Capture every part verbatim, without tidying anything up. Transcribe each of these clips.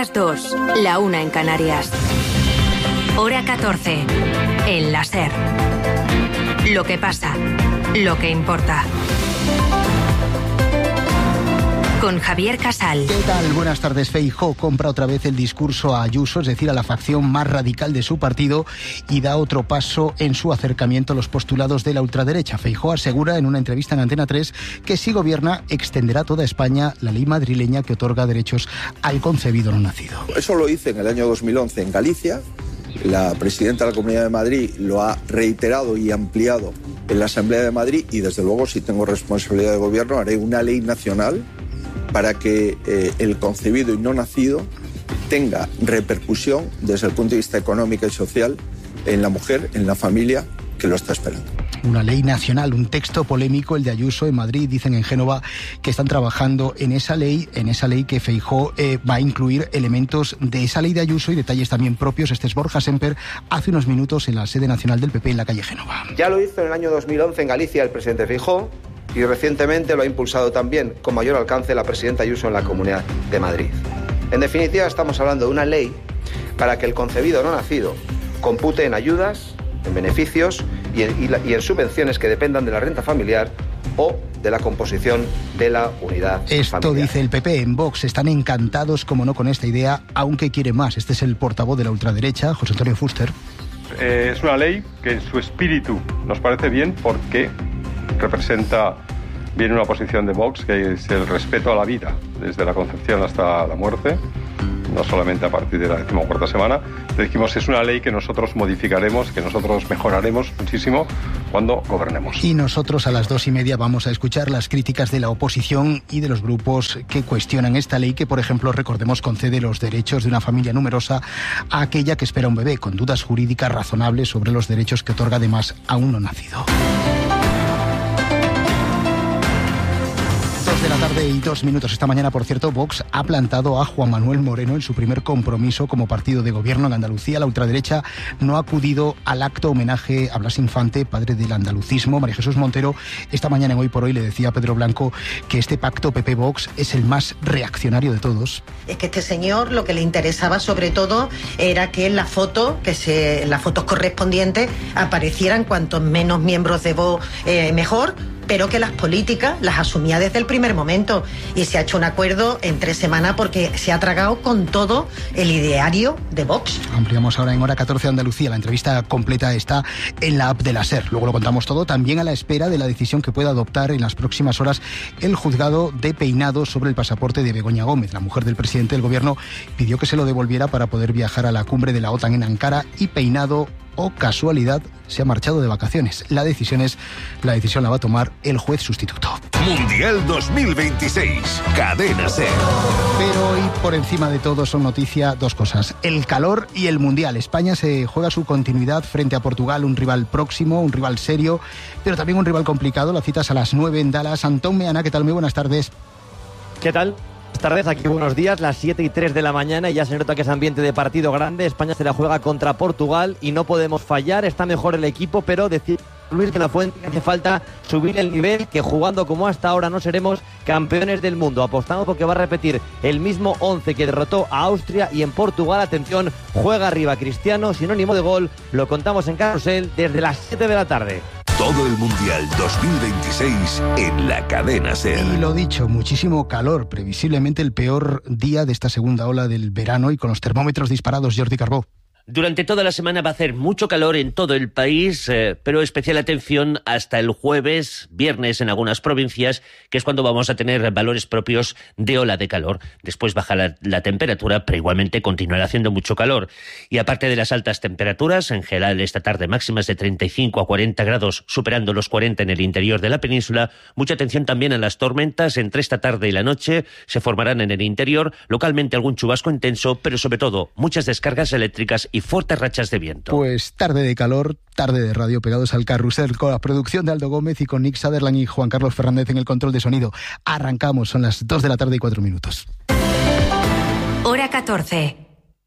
las dos, la una en Canarias. Hora catorce, en la SER. Lo que pasa, lo que importa. Con Javier Casal. ¿Qué tal? Buenas tardes. Feijóo compra otra vez el discurso a Ayuso, es decir, a la facción más radical de su partido, y da otro paso en su acercamiento a los postulados de la ultraderecha. Feijóo asegura en una entrevista en Antena tres que si gobierna extenderá a toda España la ley madrileña que otorga derechos al concebido no nacido. Eso lo hice en el año dos mil once en Galicia. La presidenta de la Comunidad de Madrid lo ha reiterado y ampliado en la Asamblea de Madrid, y desde luego, si tengo responsabilidad de gobierno, haré una ley nacional para que eh, el concebido y no nacido tenga repercusión desde el punto de vista económico y social en la mujer, en la familia que lo está esperando. Una ley nacional, un texto polémico, el de Ayuso en Madrid. Dicen en Génova que están trabajando en esa ley, en esa ley que Feijóo eh, va a incluir elementos de esa ley de Ayuso y detalles también propios. Este es Borja Semper, hace unos minutos en la sede nacional del P P en la calle Génova. Ya lo hizo en el año dos mil once en Galicia el presidente Feijóo, y recientemente lo ha impulsado también con mayor alcance la presidenta Ayuso en la Comunidad de Madrid. En definitiva, estamos hablando de una ley para que el concebido no nacido compute en ayudas, en beneficios y en, y la, y en subvenciones que dependan de la renta familiar o de la composición de la unidad Esto familiar. Dice el P P. En Vox están encantados, como no, con esta idea, aunque quiere más. Este es el portavoz de la ultraderecha, José Antonio Fuster. Eh, es una ley que en su espíritu nos parece bien porque representa bien una posición de Vox, que es el respeto a la vida, desde la concepción hasta la muerte, no solamente a partir de la decimocuarta semana. Dijimos, es una ley que nosotros modificaremos, que nosotros mejoraremos muchísimo cuando gobernemos. Y nosotros a las dos y media vamos a escuchar las críticas de la oposición y de los grupos que cuestionan esta ley que, por ejemplo, recordemos, concede los derechos de una familia numerosa a aquella que espera un bebé, con dudas jurídicas razonables sobre los derechos que otorga además a un no nacido. De la tarde y dos minutos. Esta mañana, por cierto, Vox ha plantado a Juan Manuel Moreno en su primer compromiso como partido de gobierno en Andalucía. La ultraderecha no ha acudido al acto homenaje a Blas Infante, padre del andalucismo. María Jesús Montero, esta mañana en Hoy por Hoy, le decía a Pedro Blanco que este pacto P P-Vox es el más reaccionario de todos. Es que este señor lo que le interesaba sobre todo era que en la foto, que se, en las fotos correspondientes aparecieran cuantos menos miembros de Vox eh, mejor, pero que las políticas las asumía desde el primer momento, y se ha hecho un acuerdo en tres semanas porque se ha tragado con todo el ideario de Vox. Ampliamos ahora en Hora catorce Andalucía. La entrevista completa está en la app de la SER. Luego lo contamos todo, también a la espera de la decisión que pueda adoptar en las próximas horas el juzgado de Peinado sobre el pasaporte de Begoña Gómez. La mujer del presidente del gobierno pidió que se lo devolviera para poder viajar a la cumbre de la OTAN en Ankara, y Peinado, o casualidad, se ha marchado de vacaciones. La decisión es, la decisión la va a tomar el juez sustituto. Mundial dos mil veintiséis, Cadena SER. Pero hoy, por encima de todo, son noticia dos cosas: el calor y el Mundial. España se juega su continuidad frente a Portugal, un rival próximo, un rival serio, pero también un rival complicado. La cita es a las nueve en Dallas. Antón Meana, ¿qué tal? Muy buenas tardes. ¿Qué tal? Buenas tardes, aquí buenos días, las siete y tres de la mañana, y ya se nota que es ambiente de partido grande. España se la juega contra Portugal y no podemos fallar. Está mejor el equipo, pero decir Luis de la Fuente que hace falta subir el nivel, que jugando como hasta ahora no seremos campeones del mundo. Apostamos porque va a repetir el mismo once que derrotó a Austria, y en Portugal, atención, juega arriba Cristiano, sinónimo de gol. Lo contamos en Carrusel desde las siete de la tarde. Todo el Mundial dos mil veintiséis en la Cadena SER. Y lo dicho, muchísimo calor, previsiblemente el peor día de esta segunda ola del verano, y con los termómetros disparados. Jordi Carbó. Durante toda la semana va a hacer mucho calor en todo el país, eh, pero especial atención hasta el jueves, viernes en algunas provincias, que es cuando vamos a tener valores propios de ola de calor. Después baja la, la temperatura, pero igualmente continuará haciendo mucho calor. Y aparte de las altas temperaturas, en general esta tarde máximas de treinta y cinco a cuarenta grados, superando los cuarenta en el interior de la península. Mucha atención también a las tormentas. Entre esta tarde y la noche se formarán en el interior, localmente algún chubasco intenso, pero sobre todo muchas descargas eléctricas y fuertes rachas de viento. Pues tarde de calor, tarde de radio, pegados al carrusel, con la producción de Aldo Gómez y con Nick Sutherland y Juan Carlos Fernández en el control de sonido. Arrancamos, son las dos de la tarde y cuatro minutos. Hora catorce.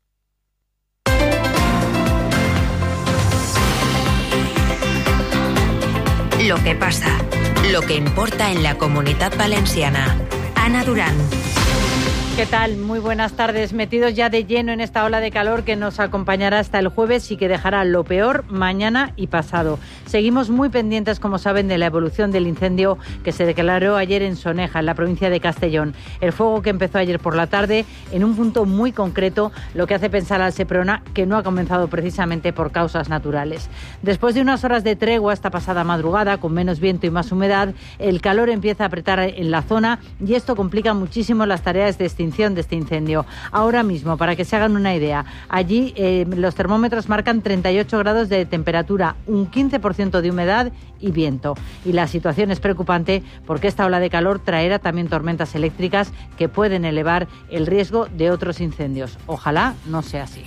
Lo que pasa, lo que importa en la Comunitat Valenciana. Ana Durán. ¿Qué tal? Muy buenas tardes. Metidos ya de lleno en esta ola de calor que nos acompañará hasta el jueves y que dejará lo peor mañana y pasado. Seguimos muy pendientes, como saben, de la evolución del incendio que se declaró ayer en Soneja, en la provincia de Castellón. El fuego que empezó ayer por la tarde en un punto muy concreto, lo que hace pensar al Seprona que no ha comenzado precisamente por causas naturales. Después de unas horas de tregua esta pasada madrugada, con menos viento y más humedad, el calor empieza a apretar en la zona y esto complica muchísimo las tareas de extinción de este incendio. Ahora mismo, para que se hagan una idea, allí eh, los termómetros marcan treinta y ocho grados de temperatura, un quince por ciento de humedad y viento. Y la situación es preocupante porque esta ola de calor traerá también tormentas eléctricas que pueden elevar el riesgo de otros incendios. Ojalá no sea así.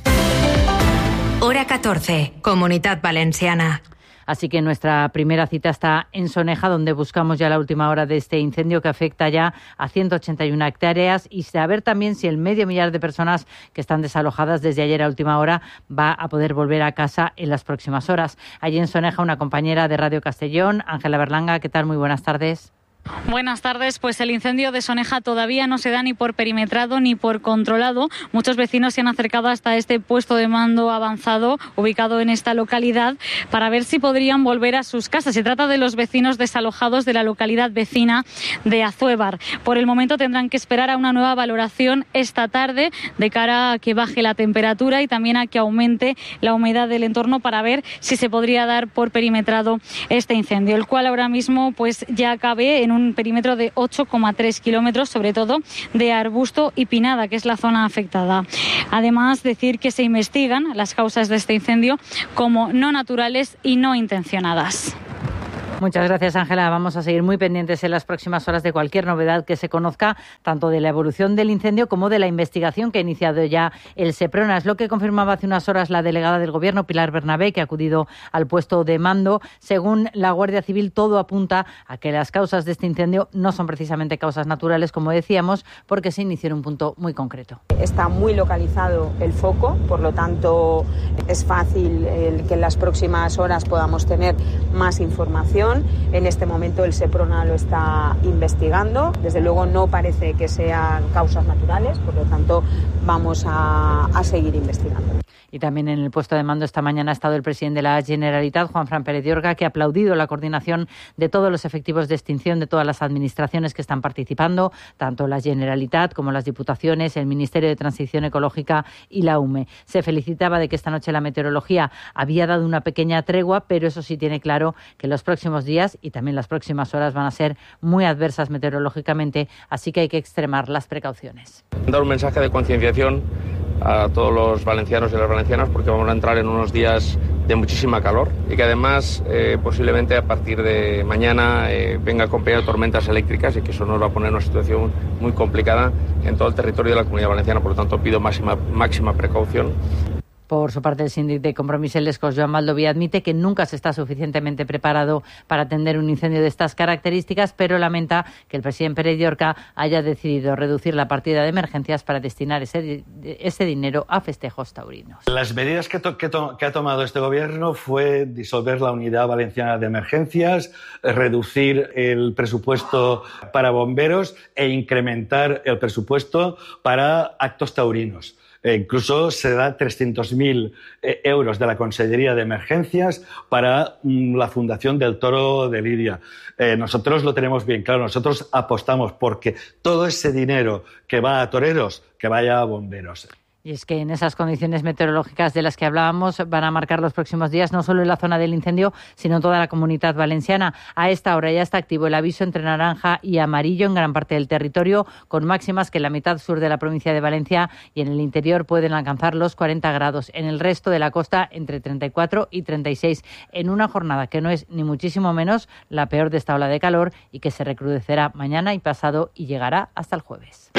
Hora catorce, Comunitat Valenciana. Así que nuestra primera cita está en Soneja, donde buscamos ya la última hora de este incendio que afecta ya a ciento ochenta y una hectáreas y saber también si el medio millar de personas que están desalojadas desde ayer a última hora va a poder volver a casa en las próximas horas. Allí en Soneja, una compañera de Radio Castellón, Ángela Berlanga. ¿Qué tal? Muy buenas tardes. Buenas tardes. Pues el incendio de Soneja todavía no se da ni por perimetrado ni por controlado. Muchos vecinos se han acercado hasta este puesto de mando avanzado ubicado en esta localidad para ver si podrían volver a sus casas. Se trata de los vecinos desalojados de la localidad vecina de Azuévar. Por el momento tendrán que esperar a una nueva valoración esta tarde de cara a que baje la temperatura y también a que aumente la humedad del entorno para ver si se podría dar por perimetrado este incendio, el cual ahora mismo pues ya cabe en un perímetro de ocho coma tres kilómetros, sobre todo de arbusto y pinada, que es la zona afectada. Además, decir que se investigan las causas de este incendio como no naturales y no intencionadas. Muchas gracias, Ángela. Vamos a seguir muy pendientes en las próximas horas de cualquier novedad que se conozca, tanto de la evolución del incendio como de la investigación que ha iniciado ya el Seprona. Es lo que confirmaba hace unas horas la delegada del Gobierno, Pilar Bernabé, que ha acudido al puesto de mando. Según la Guardia Civil, todo apunta a que las causas de este incendio no son precisamente causas naturales, como decíamos, porque se inició en un punto muy concreto. Está muy localizado el foco, por lo tanto es fácil el que en las próximas horas podamos tener más información. En este momento el Seprona lo está investigando. Desde luego no parece que sean causas naturales, por lo tanto vamos a, a seguir investigando. Y también en el puesto de mando esta mañana ha estado el presidente de la Generalitat, Juanfran Pérez de Orga, que ha aplaudido la coordinación de todos los efectivos de extinción de todas las administraciones que están participando, tanto la Generalitat como las diputaciones, el Ministerio de Transición Ecológica y la U M E. Se felicitaba de que esta noche la meteorología había dado una pequeña tregua, pero eso sí tiene claro que los próximos días y también las próximas horas van a ser muy adversas meteorológicamente, así que hay que extremar las precauciones. Dar un mensaje de concienciación a todos los valencianos y las valencianas porque vamos a entrar en unos días de muchísima calor y que además eh, posiblemente a partir de mañana eh, venga acompañado de tormentas eléctricas y que eso nos va a poner en una situación muy complicada en todo el territorio de la Comunidad Valenciana. Por lo tanto, pido máxima, máxima precaución. Por su parte, el síndic de Compromís en Lescos, Joan Baldoví, admite que nunca se está suficientemente preparado para atender un incendio de estas características, pero lamenta que el presidente Pérez de Orca haya decidido reducir la partida de emergencias para destinar ese, ese dinero a festejos taurinos. Las medidas que, to, que, to, que ha tomado este gobierno fue disolver la Unidad Valenciana de Emergencias, reducir el presupuesto para bomberos e incrementar el presupuesto para actos taurinos. E incluso se da trescientos mil euros de la Consellería de Emergencias para mm, la Fundación del Toro de Lidia. Eh, nosotros lo tenemos bien claro, nosotros apostamos porque todo ese dinero que va a toreros, que vaya a bomberos. Y es que en esas condiciones meteorológicas de las que hablábamos van a marcar los próximos días no solo en la zona del incendio, sino toda la Comunidad Valenciana. A esta hora ya está activo el aviso entre naranja y amarillo en gran parte del territorio, con máximas que en la mitad sur de la provincia de Valencia y en el interior pueden alcanzar los cuarenta grados. En el resto de la costa entre treinta y cuatro y treinta y seis, en una jornada que no es ni muchísimo menos la peor de esta ola de calor y que se recrudecerá mañana y pasado y llegará hasta el jueves.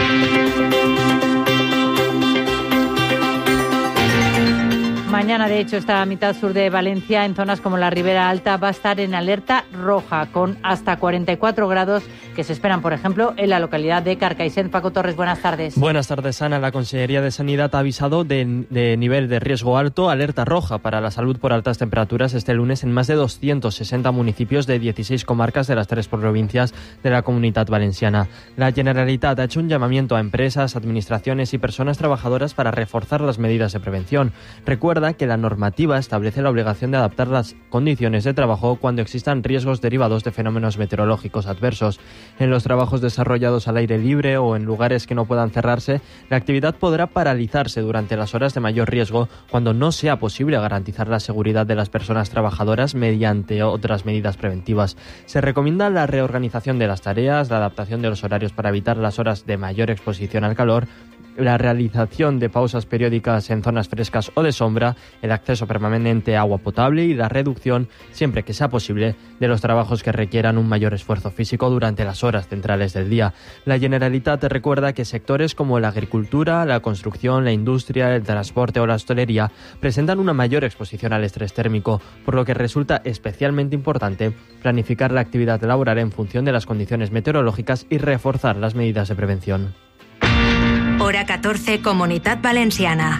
Mañana, de hecho, esta mitad sur de Valencia, en zonas como la Ribera Alta, va a estar en alerta roja, con hasta cuarenta y cuatro grados que se esperan, por ejemplo, en la localidad de Carcaixent. Paco Torres, buenas tardes. Buenas tardes, Ana. La Consellería de Sanidad ha avisado de, de nivel de riesgo alto, alerta roja para la salud por altas temperaturas este lunes en más de doscientos sesenta municipios de dieciséis comarcas de las tres provincias de la Comunitat Valenciana. La Generalitat ha hecho un llamamiento a empresas, administraciones y personas trabajadoras para reforzar las medidas de prevención. Recuerda que la normativa establece la obligación de adaptar las condiciones de trabajo cuando existan riesgos derivados de fenómenos meteorológicos adversos. En los trabajos desarrollados al aire libre o en lugares que no puedan cerrarse, la actividad podrá paralizarse durante las horas de mayor riesgo cuando no sea posible garantizar la seguridad de las personas trabajadoras mediante otras medidas preventivas. Se recomienda la reorganización de las tareas, la adaptación de los horarios para evitar las horas de mayor exposición al calor, la realización de pausas periódicas en zonas frescas o de sombra, el acceso permanente a agua potable y la reducción, siempre que sea posible, de los trabajos que requieran un mayor esfuerzo físico durante las horas centrales del día. La Generalitat recuerda que sectores como la agricultura, la construcción, la industria, el transporte o la hostelería presentan una mayor exposición al estrés térmico, por lo que resulta especialmente importante planificar la actividad laboral en función de las condiciones meteorológicas y reforzar las medidas de prevención. Hora catorce, Comunitat Valenciana.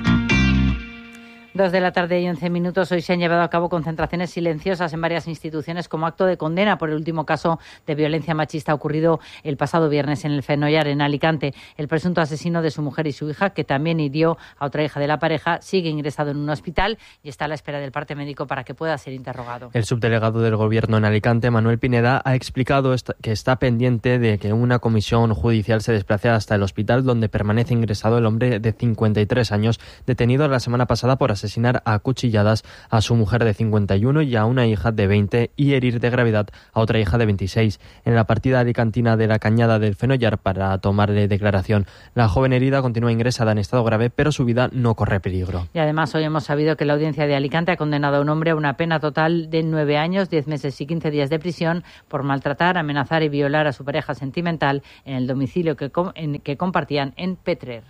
Dos de la tarde y once minutos. Hoy se han llevado a cabo concentraciones silenciosas en varias instituciones como acto de condena por el último caso de violencia machista ocurrido el pasado viernes en el Fenollar, en Alicante. El presunto asesino de su mujer y su hija, que también hirió a otra hija de la pareja, sigue ingresado en un hospital y está a la espera del parte médico para que pueda ser interrogado. El subdelegado del Gobierno en Alicante, Manuel Pineda, ha explicado que está pendiente de que una comisión judicial se desplace hasta el hospital donde permanece ingresado el hombre de cincuenta y tres años, detenido la semana pasada por asesinar a cuchilladas a su mujer de cincuenta y uno y a una hija de veinte y herir de gravedad a otra hija de veintiséis en la partida alicantina de la Cañada del Fenollar para tomarle declaración. La joven herida continúa ingresada en estado grave, pero su vida no corre peligro. Y además hoy hemos sabido que la audiencia de Alicante ha condenado a un hombre a una pena total de nueve años, diez meses y quince días de prisión por maltratar, amenazar y violar a su pareja sentimental en el domicilio que, com- en, que compartían en Petrer.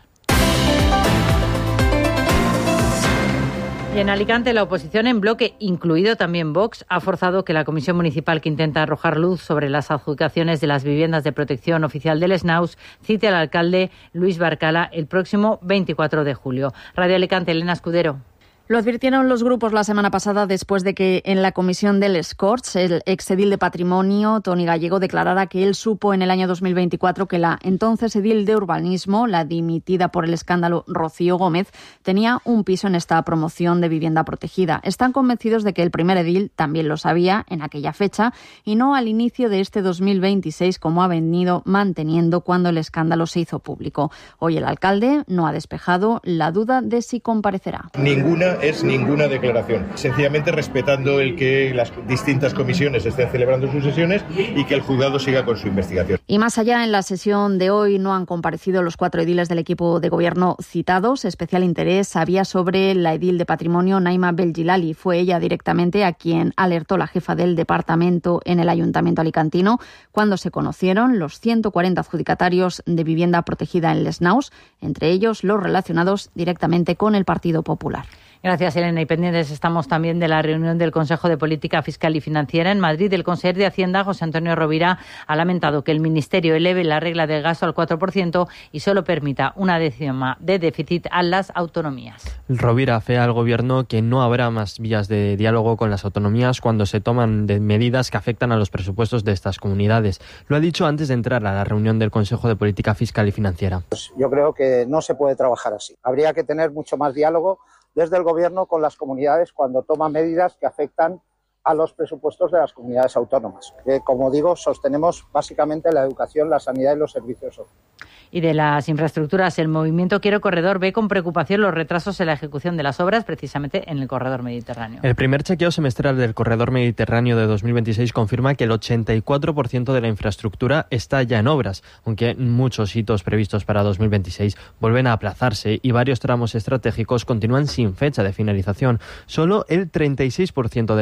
Y en Alicante, la oposición en bloque, incluido también Vox, ha forzado que la comisión municipal que intenta arrojar luz sobre las adjudicaciones de las viviendas de protección oficial del SNAUS cite al alcalde Luis Barcala el próximo veinticuatro de julio. Radio Alicante, Elena Escudero. Lo advirtieron los grupos la semana pasada después de que en la comisión del Escorts el exedil de Patrimonio, Toni Gallego, declarara que él supo en el año dos mil veinticuatro que la entonces edil de Urbanismo, la dimitida por el escándalo Rocío Gómez, tenía un piso en esta promoción de vivienda protegida. Están convencidos de que el primer edil también lo sabía en aquella fecha y no al inicio de este dos mil veintiséis, como ha venido manteniendo cuando el escándalo se hizo público. Hoy el alcalde no ha despejado la duda de si comparecerá. Ninguna es ninguna declaración, sencillamente respetando el que las distintas comisiones estén celebrando sus sesiones y que el juzgado siga con su investigación. Y más allá, en la sesión de hoy no han comparecido los cuatro ediles del equipo de gobierno citados. Especial interés había sobre la edil de Patrimonio, Naima Belgilali. Fue ella directamente a quien alertó la jefa del departamento en el Ayuntamiento alicantino cuando se conocieron los ciento cuarenta adjudicatarios de vivienda protegida en el SNAUS, entre ellos los relacionados directamente con el Partido Popular. Gracias, Elena. Y pendientes estamos también de la reunión del Consejo de Política Fiscal y Financiera en Madrid. El consejero de Hacienda, José Antonio Rovira, ha lamentado que el Ministerio eleve la regla del gasto al cuatro por ciento y solo permita una décima de déficit a las autonomías. Rovira afea al Gobierno que no habrá más vías de diálogo con las autonomías cuando se toman de medidas que afectan a los presupuestos de estas comunidades. Lo ha dicho antes de entrar a la reunión del Consejo de Política Fiscal y Financiera. Pues yo creo que no se puede trabajar así. Habría que tener mucho más diálogo desde el Gobierno con las comunidades cuando toma medidas que afectan a los presupuestos de las comunidades autónomas, que, como digo, sostenemos básicamente la educación, la sanidad y los servicios sociales. Y de las infraestructuras, el Movimiento Quiero Corredor ve con preocupación los retrasos en la ejecución de las obras, precisamente en el corredor mediterráneo. El primer chequeo semestral del corredor mediterráneo de dos mil veintiséis confirma que el ochenta y cuatro por ciento de la infraestructura está ya en obras, aunque muchos hitos previstos para dos mil veintiséis vuelven a aplazarse y varios tramos estratégicos continúan sin fecha de finalización. Solo el treinta y seis por ciento de la infraestructura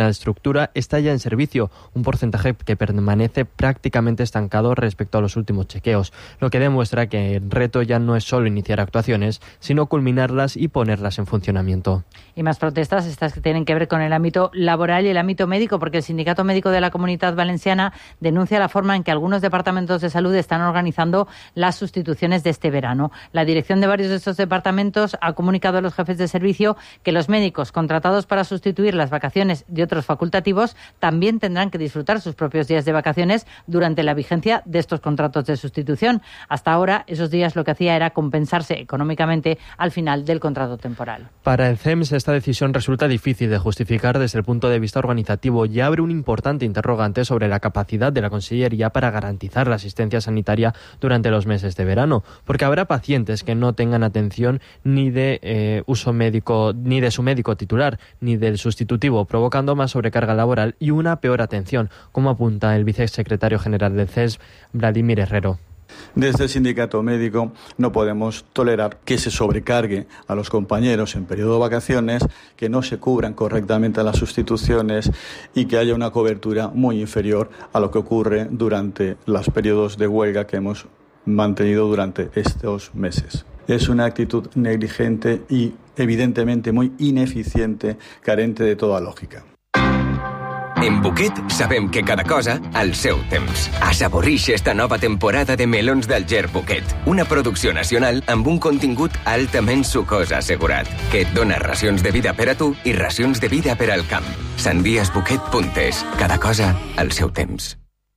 la estructura está ya en servicio, un porcentaje que permanece prácticamente estancado respecto a los últimos chequeos, lo que demuestra que el reto ya no es solo iniciar actuaciones, sino culminarlas y ponerlas en funcionamiento. Y más protestas, estas que tienen que ver con el ámbito laboral y el ámbito médico, porque el Sindicato Médico de la Comunidad Valenciana denuncia la forma en que algunos departamentos de salud están organizando las sustituciones de este verano. La dirección de varios de estos departamentos ha comunicado a los jefes de servicio que los médicos contratados para sustituir las vacaciones de otros facultativos también tendrán que disfrutar sus propios días de vacaciones durante la vigencia de estos contratos de sustitución. Hasta ahora, esos días lo que hacía era compensarse económicamente al final del contrato temporal. Para el C E M S, esta decisión resulta difícil de justificar desde el punto de vista organizativo y abre un importante interrogante sobre la capacidad de la Consellería para garantizar la asistencia sanitaria durante los meses de verano, porque habrá pacientes que no tengan atención ni de eh, uso médico, ni de su médico titular, ni del sustitutivo, provocando más sobrecarga laboral y una peor atención, como apunta el vicesecretario general del C E S, Vladimir Herrero. Desde el sindicato médico no podemos tolerar que se sobrecargue a los compañeros en periodo de vacaciones, que no se cubran correctamente las sustituciones y que haya una cobertura muy inferior a lo que ocurre durante los periodos de huelga que hemos mantenido durante estos meses. Es una actitud negligente y evidentemente muy ineficiente, carente de toda lógica. En Buquet sabem que cada cosa al seu temps. Assaborix esta nova temporada de Melons del Ger Buquet, una producció nacional amb un contingut altament sucós assegurat, que et dona racions de vida per a tu i racions de vida per al camp. sandies buquet punt es. Cada cosa al seu temps.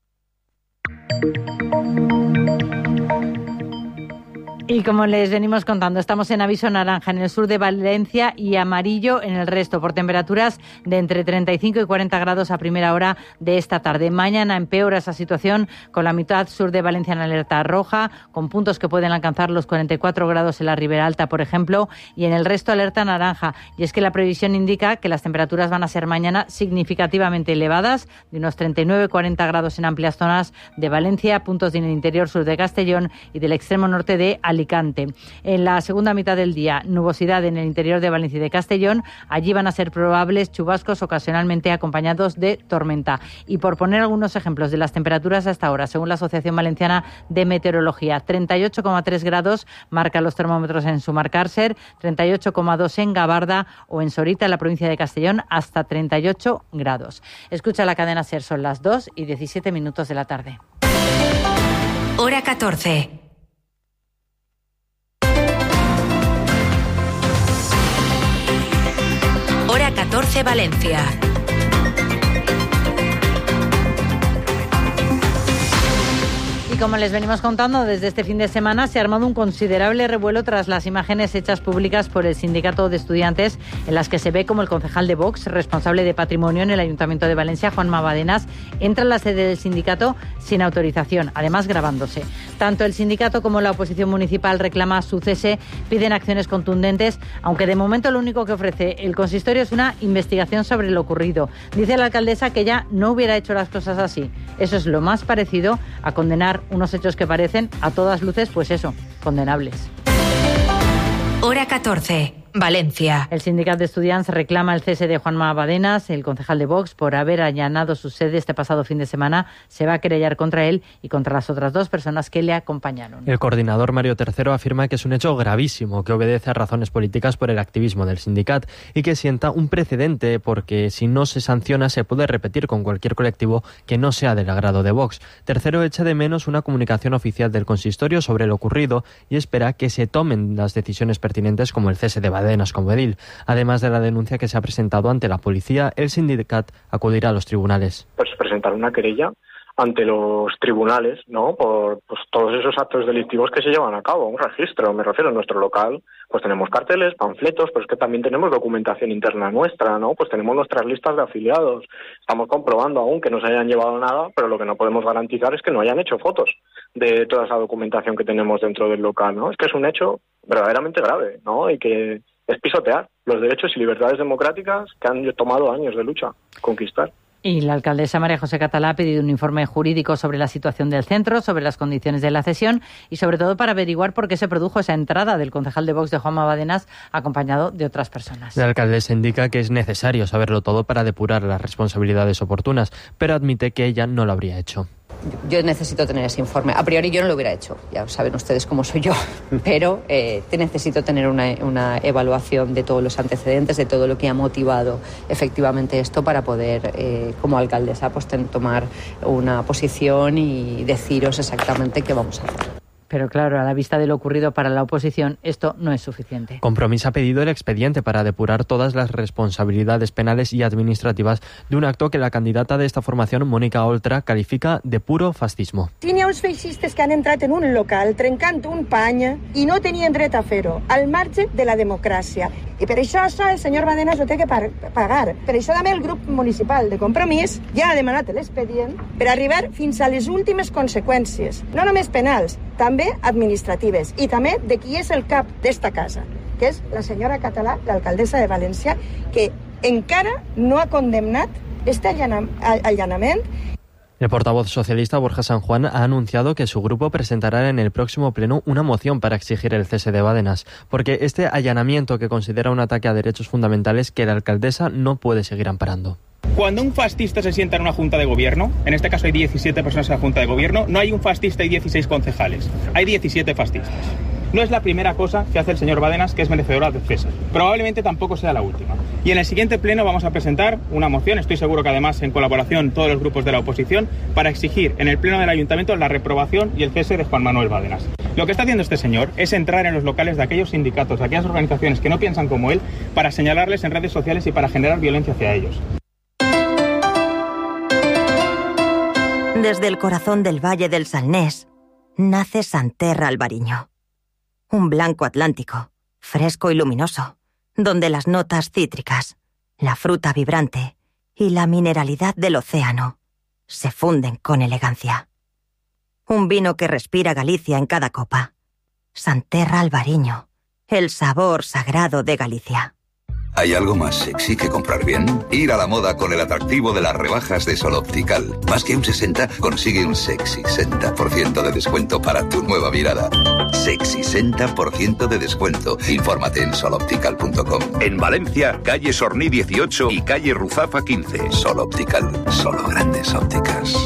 Y como les venimos contando, estamos en aviso naranja en el sur de Valencia y amarillo en el resto, por temperaturas de entre treinta y cinco y cuarenta grados a primera hora de esta tarde. Mañana empeora esa situación con la mitad sur de Valencia en alerta roja, con puntos que pueden alcanzar los cuarenta y cuatro grados en la Ribera Alta, por ejemplo, y en el resto alerta naranja. Y es que la previsión indica que las temperaturas van a ser mañana significativamente elevadas, de unos treinta y nueve a cuarenta grados en amplias zonas de Valencia, puntos en el interior sur de Castellón y del extremo norte de Alicante. En la segunda mitad del día, nubosidad en el interior de Valencia y de Castellón. Allí van a ser probables chubascos ocasionalmente acompañados de tormenta. Y por poner algunos ejemplos de las temperaturas hasta ahora, según la Asociación Valenciana de Meteorología, treinta y ocho coma tres grados marcan los termómetros en Sumarcárcer, treinta y ocho coma dos en Gabarda o en Sorita, en la provincia de Castellón, hasta treinta y ocho grados. Escucha la cadena SER, son las dos y diecisiete minutos de la tarde. Hora catorce. Hora catorce Valencia. Y como les venimos contando, desde este fin de semana se ha armado un considerable revuelo tras las imágenes hechas públicas por el Sindicato de Estudiantes, en las que se ve como el concejal de Vox, responsable de patrimonio en el Ayuntamiento de Valencia, Juanma Badenas, entra en la sede del sindicato sin autorización, además grabándose. Tanto el sindicato como la oposición municipal reclama su cese, piden acciones contundentes, aunque de momento lo único que ofrece el consistorio es una investigación sobre lo ocurrido. Dice la alcaldesa que ella no hubiera hecho las cosas así. Eso es lo más parecido a condenar unos hechos que parecen, a todas luces, pues eso, condenables. Hora catorce. Valencia. El sindicato de estudiantes reclama el cese de Juanma Badenas, el concejal de Vox, por haber allanado su sede este pasado fin de semana. Se va a querellar contra él y contra las otras dos personas que le acompañaron. El coordinador Mario Tercero afirma que es un hecho gravísimo que obedece a razones políticas por el activismo del sindicat y que sienta un precedente porque si no se sanciona se puede repetir con cualquier colectivo que no sea del agrado de Vox. Tercero echa de menos una comunicación oficial del consistorio sobre lo ocurrido y espera que se tomen las decisiones pertinentes como el cese de Badenas como edil. Además de la denuncia que se ha presentado ante la policía, el sindicat acudirá a los tribunales. Pues presentar una querella ante los tribunales, ¿no? Por pues, todos esos actos delictivos que se llevan a cabo, un registro, me refiero, en nuestro local, pues tenemos carteles, panfletos, pero es que también tenemos documentación interna nuestra, ¿no? Pues tenemos nuestras listas de afiliados, estamos comprobando aún que no se hayan llevado nada, pero lo que no podemos garantizar es que no hayan hecho fotos de toda esa documentación que tenemos dentro del local, ¿no? Es que es un hecho verdaderamente grave, ¿no? Y que es pisotear los derechos y libertades democráticas que han tomado años de lucha conquistar. Y la alcaldesa María José Catalá ha pedido un informe jurídico sobre la situación del centro, sobre las condiciones de la cesión y sobre todo para averiguar por qué se produjo esa entrada del concejal de Vox de Juanma Badenas acompañado de otras personas. La alcaldesa indica que es necesario saberlo todo para depurar las responsabilidades oportunas, pero admite que ella no lo habría hecho. Yo necesito tener ese informe. A priori yo no lo hubiera hecho, ya saben ustedes cómo soy yo, pero eh, necesito tener una, una evaluación de todos los antecedentes, de todo lo que ha motivado efectivamente esto para poder, eh, como alcaldesa, pues ten, tomar una posición y deciros exactamente qué vamos a hacer. Pero claro, a la vista de lo ocurrido para la oposición, esto no es suficiente. Compromís ha pedido el expediente para depurar todas las responsabilidades penales y administrativas de un acto que la candidata de esta formación, Mónica Oltra, califica de puro fascismo. Si n'hi ha uns feixistes que han entrat en un local trencant un pany i no tenien dret a fer-ho, al marge de la democràcia. I per això, això el senyor Badenas ho té que pagar. Per això també el grup municipal de Compromís ja ha demanat l'expedient per arribar fins a les últimes conseqüències, no només penals, també administratives, i també de qui és el cap d'esta casa, que és la senyora Català, l'alcaldessa de València, que encara no ha condemnat este allanament. El portavoz socialista Borja San Juan ha anunciado que su grupo presentará en el próximo pleno una moción para exigir el cese de Badenas, porque este allanamiento que considera un ataque a derechos fundamentales que la alcaldesa no puede seguir amparando. Cuando un fascista se sienta en una junta de gobierno, en este caso hay diecisiete personas en la junta de gobierno, no hay un fascista y dieciséis concejales, hay diecisiete fascistas. No es la primera cosa que hace el señor Badenas que es merecedora de cese. Probablemente tampoco sea la última. Y en el siguiente pleno vamos a presentar una moción, estoy seguro que además en colaboración todos los grupos de la oposición, para exigir en el pleno del ayuntamiento la reprobación y el cese de Juan Manuel Badenas. Lo que está haciendo este señor es entrar en los locales de aquellos sindicatos, de aquellas organizaciones que no piensan como él, para señalarles en redes sociales y para generar violencia hacia ellos. Desde el corazón del Valle del Salnés nace Santerra Albariño. Un blanco atlántico, fresco y luminoso, donde las notas cítricas, la fruta vibrante y la mineralidad del océano se funden con elegancia. Un vino que respira Galicia en cada copa. Santerra Albariño, el sabor sagrado de Galicia. ¿Hay algo más sexy que comprar bien? Ir a la moda con el atractivo de las rebajas de Sol Optical. Más que un sesenta, consigue un sexy sesenta por ciento de descuento para tu nueva mirada. Sexy sesenta por ciento de descuento. Infórmate en sol optical punto com. En Valencia, calle Sorní dieciocho y calle Ruzafa quince. Sol Optical, solo grandes ópticas.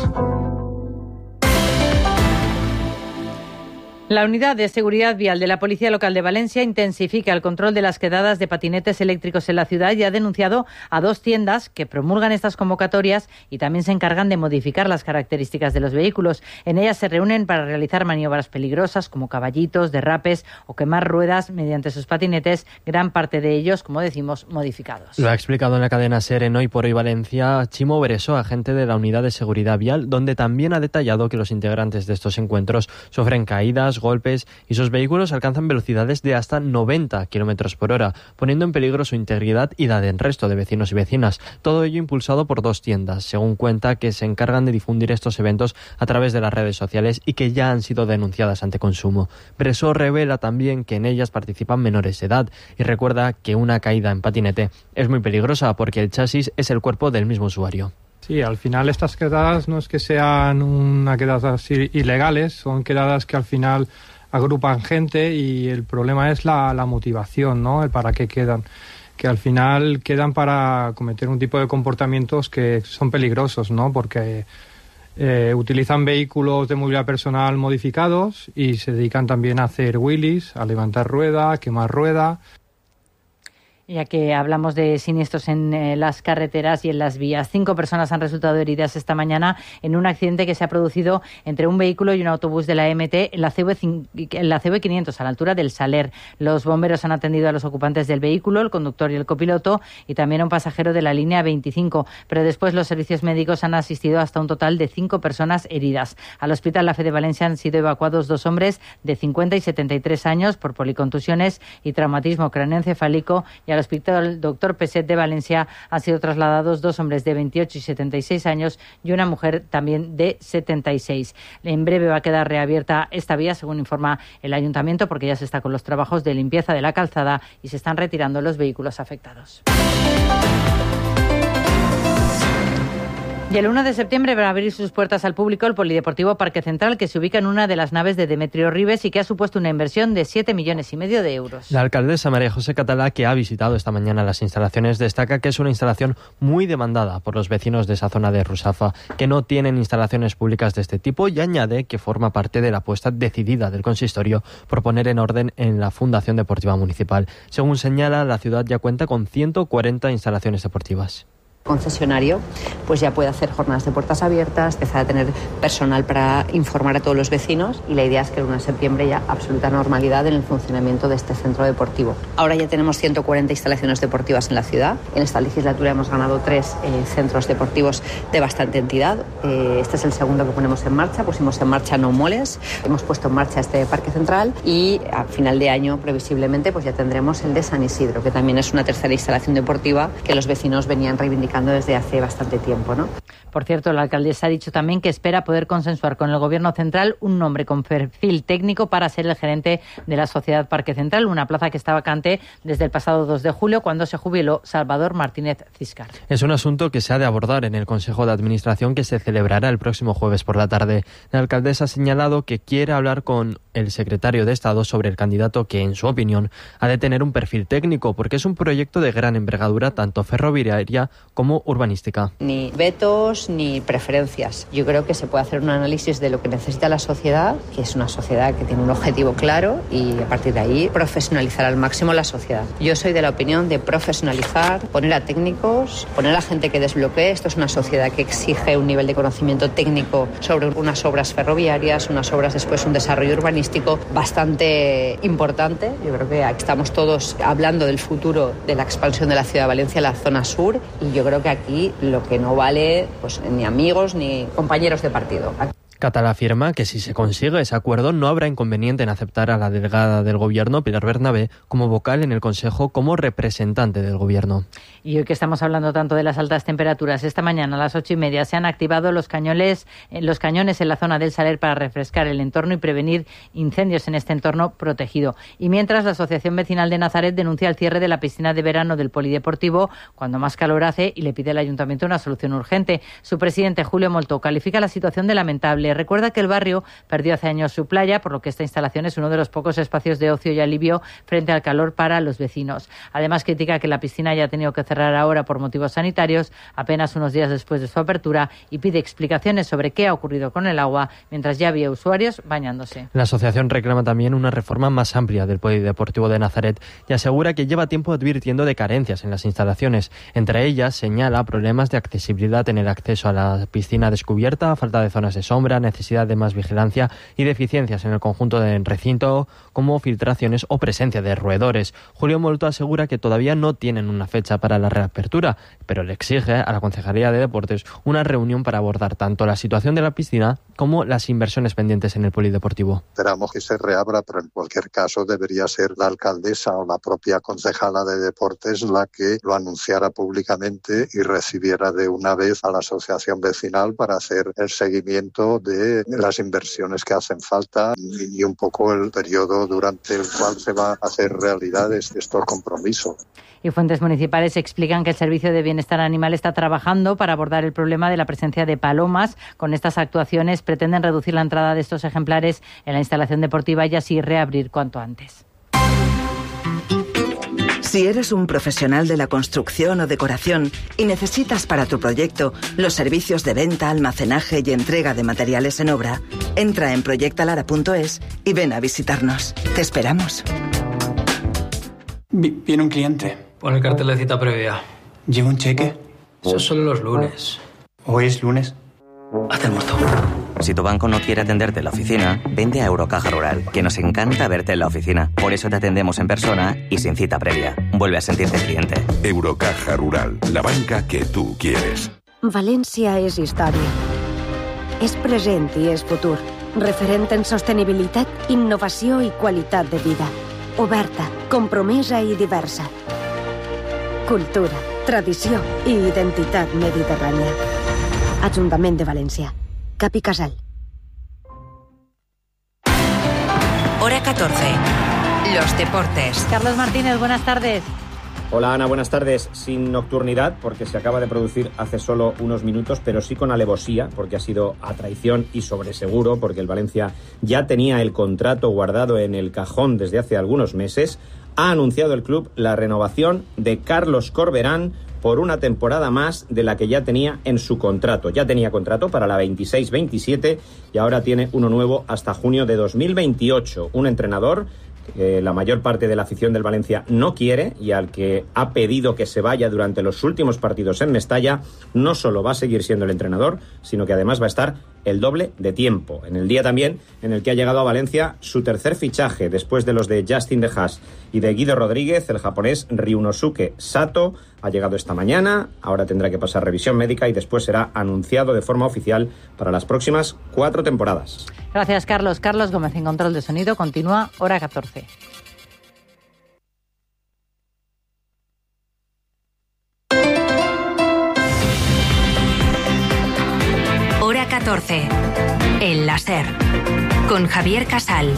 La Unidad de Seguridad Vial de la Policía Local de Valencia intensifica el control de las quedadas de patinetes eléctricos en la ciudad y ha denunciado a dos tiendas que promulgan estas convocatorias y también se encargan de modificar las características de los vehículos. En ellas se reúnen para realizar maniobras peligrosas como caballitos, derrapes o quemar ruedas mediante sus patinetes, gran parte de ellos, como decimos, modificados. Lo ha explicado en la cadena SER en Hoy por Hoy Valencia Chimo Beresó, agente de la Unidad de Seguridad Vial, donde también ha detallado que los integrantes de estos encuentros sufren caídas, golpes y sus vehículos alcanzan velocidades de hasta noventa kilómetros por hora, poniendo en peligro su integridad y la del resto de vecinos y vecinas. Todo ello impulsado por dos tiendas, según cuenta, que se encargan de difundir estos eventos a través de las redes sociales y que ya han sido denunciadas ante Consumo. Bresó revela también que en ellas participan menores de edad y recuerda que una caída en patinete es muy peligrosa porque el chasis es el cuerpo del mismo usuario. Sí, al final estas quedadas no es que sean una quedadas ilegales, son quedadas que al final agrupan gente y el problema es la, la motivación, ¿no? El para qué quedan, que al final quedan para cometer un tipo de comportamientos que son peligrosos, ¿no? Porque eh, utilizan vehículos de movilidad personal modificados y se dedican también a hacer wheelies, a levantar rueda, a quemar rueda. Ya que hablamos de siniestros en eh, las carreteras y en las vías. Cinco personas han resultado heridas esta mañana en un accidente que se ha producido entre un vehículo y un autobús de la M T en la C V quinientos, a la altura del Saler. Los bomberos han atendido a los ocupantes del vehículo, el conductor y el copiloto, y también a un pasajero de la línea veinticinco. Pero después los servicios médicos han asistido hasta un total de cinco personas heridas. Al Hospital La Fe de Valencia han sido evacuados dos hombres de cincuenta y setenta y tres años por policontusiones y traumatismo craneoencefálico, y al Hospital Doctor Peset de Valencia han sido trasladados dos hombres de veintiocho y setenta y seis años y una mujer también de setenta y seis. En breve va a quedar reabierta esta vía, según informa el Ayuntamiento, porque ya se está con los trabajos de limpieza de la calzada y se están retirando los vehículos afectados. Y el uno de septiembre va a abrir sus puertas al público el Polideportivo Parque Central, que se ubica en una de las naves de Demetrio Ribes y que ha supuesto una inversión de siete millones y medio de euros. La alcaldesa María José Catalá, que ha visitado esta mañana las instalaciones, destaca que es una instalación muy demandada por los vecinos de esa zona de Rusafa, que no tienen instalaciones públicas de este tipo, y añade que forma parte de la apuesta decidida del consistorio por poner en orden en la Fundación Deportiva Municipal. Según señala, la ciudad ya cuenta con ciento cuarenta instalaciones deportivas. Concesionario pues ya puede hacer jornadas de puertas abiertas, empezar a tener personal para informar a todos los vecinos, y la idea es que el uno de septiembre ya absoluta normalidad en el funcionamiento de este centro deportivo. Ahora ya tenemos ciento cuarenta instalaciones deportivas en la ciudad. En esta legislatura hemos ganado tres eh, centros deportivos de bastante entidad. Eh, este es el segundo que ponemos en marcha. Pusimos en marcha No Moles, hemos puesto en marcha este Parque Central, y a final de año previsiblemente pues ya tendremos el de San Isidro, que también es una tercera instalación deportiva que los vecinos venían reivindicando desde hace bastante tiempo, ¿no? Por cierto, la alcaldesa ha dicho también que espera poder consensuar con el Gobierno central un nombre con perfil técnico para ser el gerente de la Sociedad Parque Central, una plaza que está vacante desde el pasado dos de julio, cuando se jubiló Salvador Martínez Ciscar. Es un asunto que se ha de abordar en el Consejo de Administración, que se celebrará el próximo jueves por la tarde. La alcaldesa ha señalado que quiere hablar con el secretario de Estado sobre el candidato, que, en su opinión, ha de tener un perfil técnico, porque es un proyecto de gran envergadura, tanto ferroviaria como urbanística. Ni vetos ni preferencias. Yo creo que se puede hacer un análisis de lo que necesita la sociedad, que es una sociedad que tiene un objetivo claro, y a partir de ahí profesionalizar al máximo la sociedad. Yo soy de la opinión de profesionalizar, poner a técnicos, poner a gente que desbloquee. Esto es una sociedad que exige un nivel de conocimiento técnico sobre unas obras ferroviarias, unas obras después un desarrollo urbanístico bastante importante. Yo creo que aquí estamos todos hablando del futuro de la expansión de la ciudad de Valencia, la zona sur, y yo creo que aquí lo que no vale, pues ni amigos ni compañeros de partido. Catalá afirma que si se consigue ese acuerdo no habrá inconveniente en aceptar a la delegada del Gobierno, Pilar Bernabé, como vocal en el Consejo, como representante del Gobierno. Y hoy que estamos hablando tanto de las altas temperaturas, esta mañana a las ocho y media se han activado los cañones, los cañones en la zona del Saler para refrescar el entorno y prevenir incendios en este entorno protegido. Y mientras, la Asociación Vecinal de Nazaret denuncia el cierre de la piscina de verano del Polideportivo cuando más calor hace, y le pide al Ayuntamiento una solución urgente. Su presidente, Julio Molto, califica la situación de lamentable. Recuerda que el barrio perdió hace años su playa, por lo que esta instalación es uno de los pocos espacios de ocio y alivio frente al calor para los vecinos. Además, critica que la piscina haya tenido que cerrar ahora por motivos sanitarios, apenas unos días después de su apertura, y pide explicaciones sobre qué ha ocurrido con el agua mientras ya había usuarios bañándose. La asociación reclama también una reforma más amplia del Polideportivo de Nazaret y asegura que lleva tiempo advirtiendo de carencias en las instalaciones. Entre ellas, señala problemas de accesibilidad en el acceso a la piscina descubierta, falta de zonas de sombra, necesidad de más vigilancia y deficiencias en el conjunto del recinto, como filtraciones o presencia de roedores. Julio Molto asegura que todavía no tienen una fecha para la reapertura, pero le exige a la Concejalía de Deportes una reunión para abordar tanto la situación de la piscina como las inversiones pendientes en el polideportivo. Esperamos que se reabra, pero en cualquier caso debería ser la alcaldesa o la propia concejala de Deportes la que lo anunciara públicamente y recibiera de una vez a la asociación vecinal para hacer el seguimiento de las inversiones que hacen falta y un poco el periodo durante el cual se va a hacer realidad estos compromisos. Y fuentes municipales explican que el Servicio de Bienestar Animal está trabajando para abordar el problema de la presencia de palomas. Con estas actuaciones pretenden reducir la entrada de estos ejemplares en la instalación deportiva y así reabrir cuanto antes. Si eres un profesional de la construcción o decoración y necesitas para tu proyecto los servicios de venta, almacenaje y entrega de materiales en obra, entra en proyectalara punto es y ven a visitarnos. Te esperamos. Viene un cliente. Pon el cartel de cita previa. ¿Lleva un cheque? Eso es solo los lunes. ¿Hoy es lunes? Hazte el muerto. Si tu banco no quiere atenderte en la oficina, vente a Eurocaja Rural, que nos encanta verte en la oficina. Por eso te atendemos en persona y sin cita previa. Vuelve a sentirte cliente. Eurocaja Rural, la banca que tú quieres. València és història. És present i és futur. Referent en sostenibilitat, innovació i qualitat de vida. Oberta, compromesa i diversa. Cultura, tradició i identitat mediterrània. Ajuntament de València. Capi Casal. Hora catorce. Los deportes. Carlos Martínez, buenas tardes. Hola Ana, buenas tardes. Sin nocturnidad, porque se acaba de producir hace solo unos minutos, pero sí con alevosía, porque ha sido a traición y sobre seguro, porque el Valencia ya tenía el contrato guardado en el cajón desde hace algunos meses. Ha anunciado el club la renovación de Carlos Corberán por una temporada más de la que ya tenía en su contrato. Ya tenía contrato para la veintiséis veintisiete y ahora tiene uno nuevo hasta junio de dos mil veintiocho. Un entrenador que la mayor parte de la afición del Valencia no quiere y al que ha pedido que se vaya durante los últimos partidos en Mestalla. No solo va a seguir siendo el entrenador, sino que además va a estar el doble de tiempo. En el día también en el que ha llegado a Valencia su tercer fichaje, después de los de Justin De Haas y de Guido Rodríguez, el japonés Ryunosuke Sato ha llegado esta mañana, ahora tendrá que pasar revisión médica y después será anunciado de forma oficial para las próximas cuatro temporadas. Gracias, Carlos. Carlos Gómez en control de sonido. Continúa hora catorce. Hora catorce. El láser. Con Javier Casal.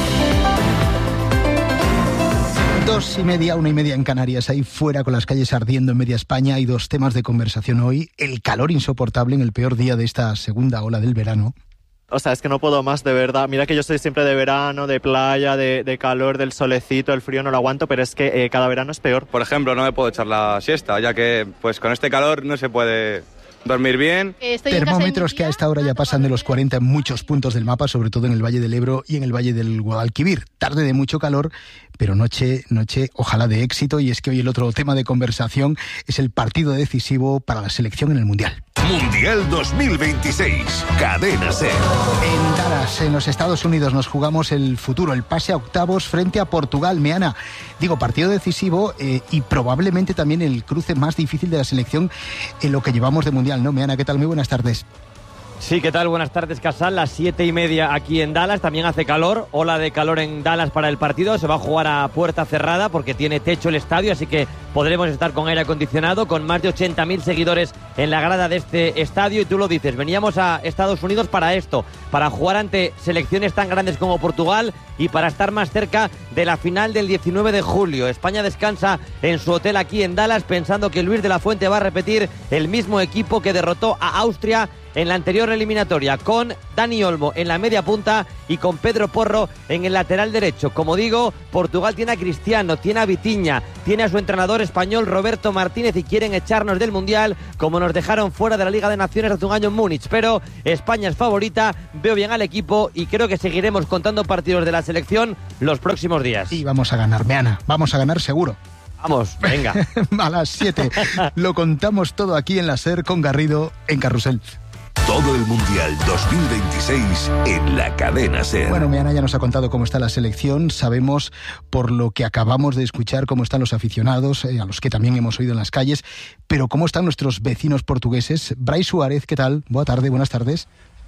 Dos y media, una y media en Canarias, ahí fuera con las calles ardiendo en media España. Hay dos temas de conversación hoy. El calor insoportable en el peor día de esta segunda ola del verano. O sea, es que no puedo más, de verdad. Mira que yo soy siempre de verano, de playa, de, de calor, del solecito, el frío no lo aguanto, pero es que eh, cada verano es peor. Por ejemplo, no me puedo echar la siesta, ya que pues con este calor no se puede dormir bien. Estoy Termómetros que a esta hora ya pasan de los cuarenta en muchos puntos del mapa, sobre todo en el Valle del Ebro y en el Valle del Guadalquivir. Tarde de mucho calor, pero noche, noche, ojalá de éxito. Y es que hoy el otro tema de conversación es el partido decisivo para la selección en el Mundial. Mundial dos mil veintiséis, Cadena SER. En Dallas, en los Estados Unidos, nos jugamos el futuro, el pase a octavos frente a Portugal. Meana, digo, partido decisivo eh, y probablemente también el cruce más difícil de la selección en lo que llevamos de Mundial, ¿no? Meana, ¿qué tal? Muy buenas tardes. Sí, ¿qué tal? Buenas tardes, Casal. Las siete y media aquí en Dallas. También hace calor. Ola de calor en Dallas para el partido. Se va a jugar a puerta cerrada porque tiene techo el estadio, así que podremos estar con aire acondicionado, con más de ochenta mil seguidores en la grada de este estadio. Y tú lo dices, veníamos a Estados Unidos para esto, para jugar ante selecciones tan grandes como Portugal y para estar más cerca de la final del diecinueve de julio. España descansa en su hotel aquí en Dallas pensando que Luis de la Fuente va a repetir el mismo equipo que derrotó a Austria en la anterior eliminatoria, con Dani Olmo en la media punta y con Pedro Porro en el lateral derecho. Como digo, Portugal tiene a Cristiano, tiene a Vitinha, tiene a su entrenador español Roberto Martínez y quieren echarnos del Mundial como nos dejaron fuera de la Liga de Naciones hace un año en Múnich. Pero España es favorita, veo bien al equipo y creo que seguiremos contando partidos de la selección los próximos días. Y vamos a ganar, Meana, vamos a ganar seguro. Vamos, venga. A las siete lo contamos todo aquí en la SER con Garrido en Carrusel. Todo el Mundial dos mil veintiséis en la Cadena SER. Bueno, Meana ya nos ha contado cómo está la selección. Sabemos, por lo que acabamos de escuchar, cómo están los aficionados, eh, a los que también hemos oído en las calles. Pero cómo están nuestros vecinos portugueses. Brais Suárez, ¿qué tal? Buena tarde, buenas tardes.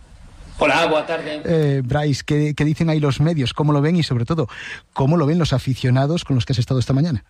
Hola, buena tarde. Eh, Brais, ¿qué, ¿qué dicen ahí los medios? ¿Cómo lo ven? Y sobre todo, ¿cómo lo ven los aficionados con los que has estado esta mañana?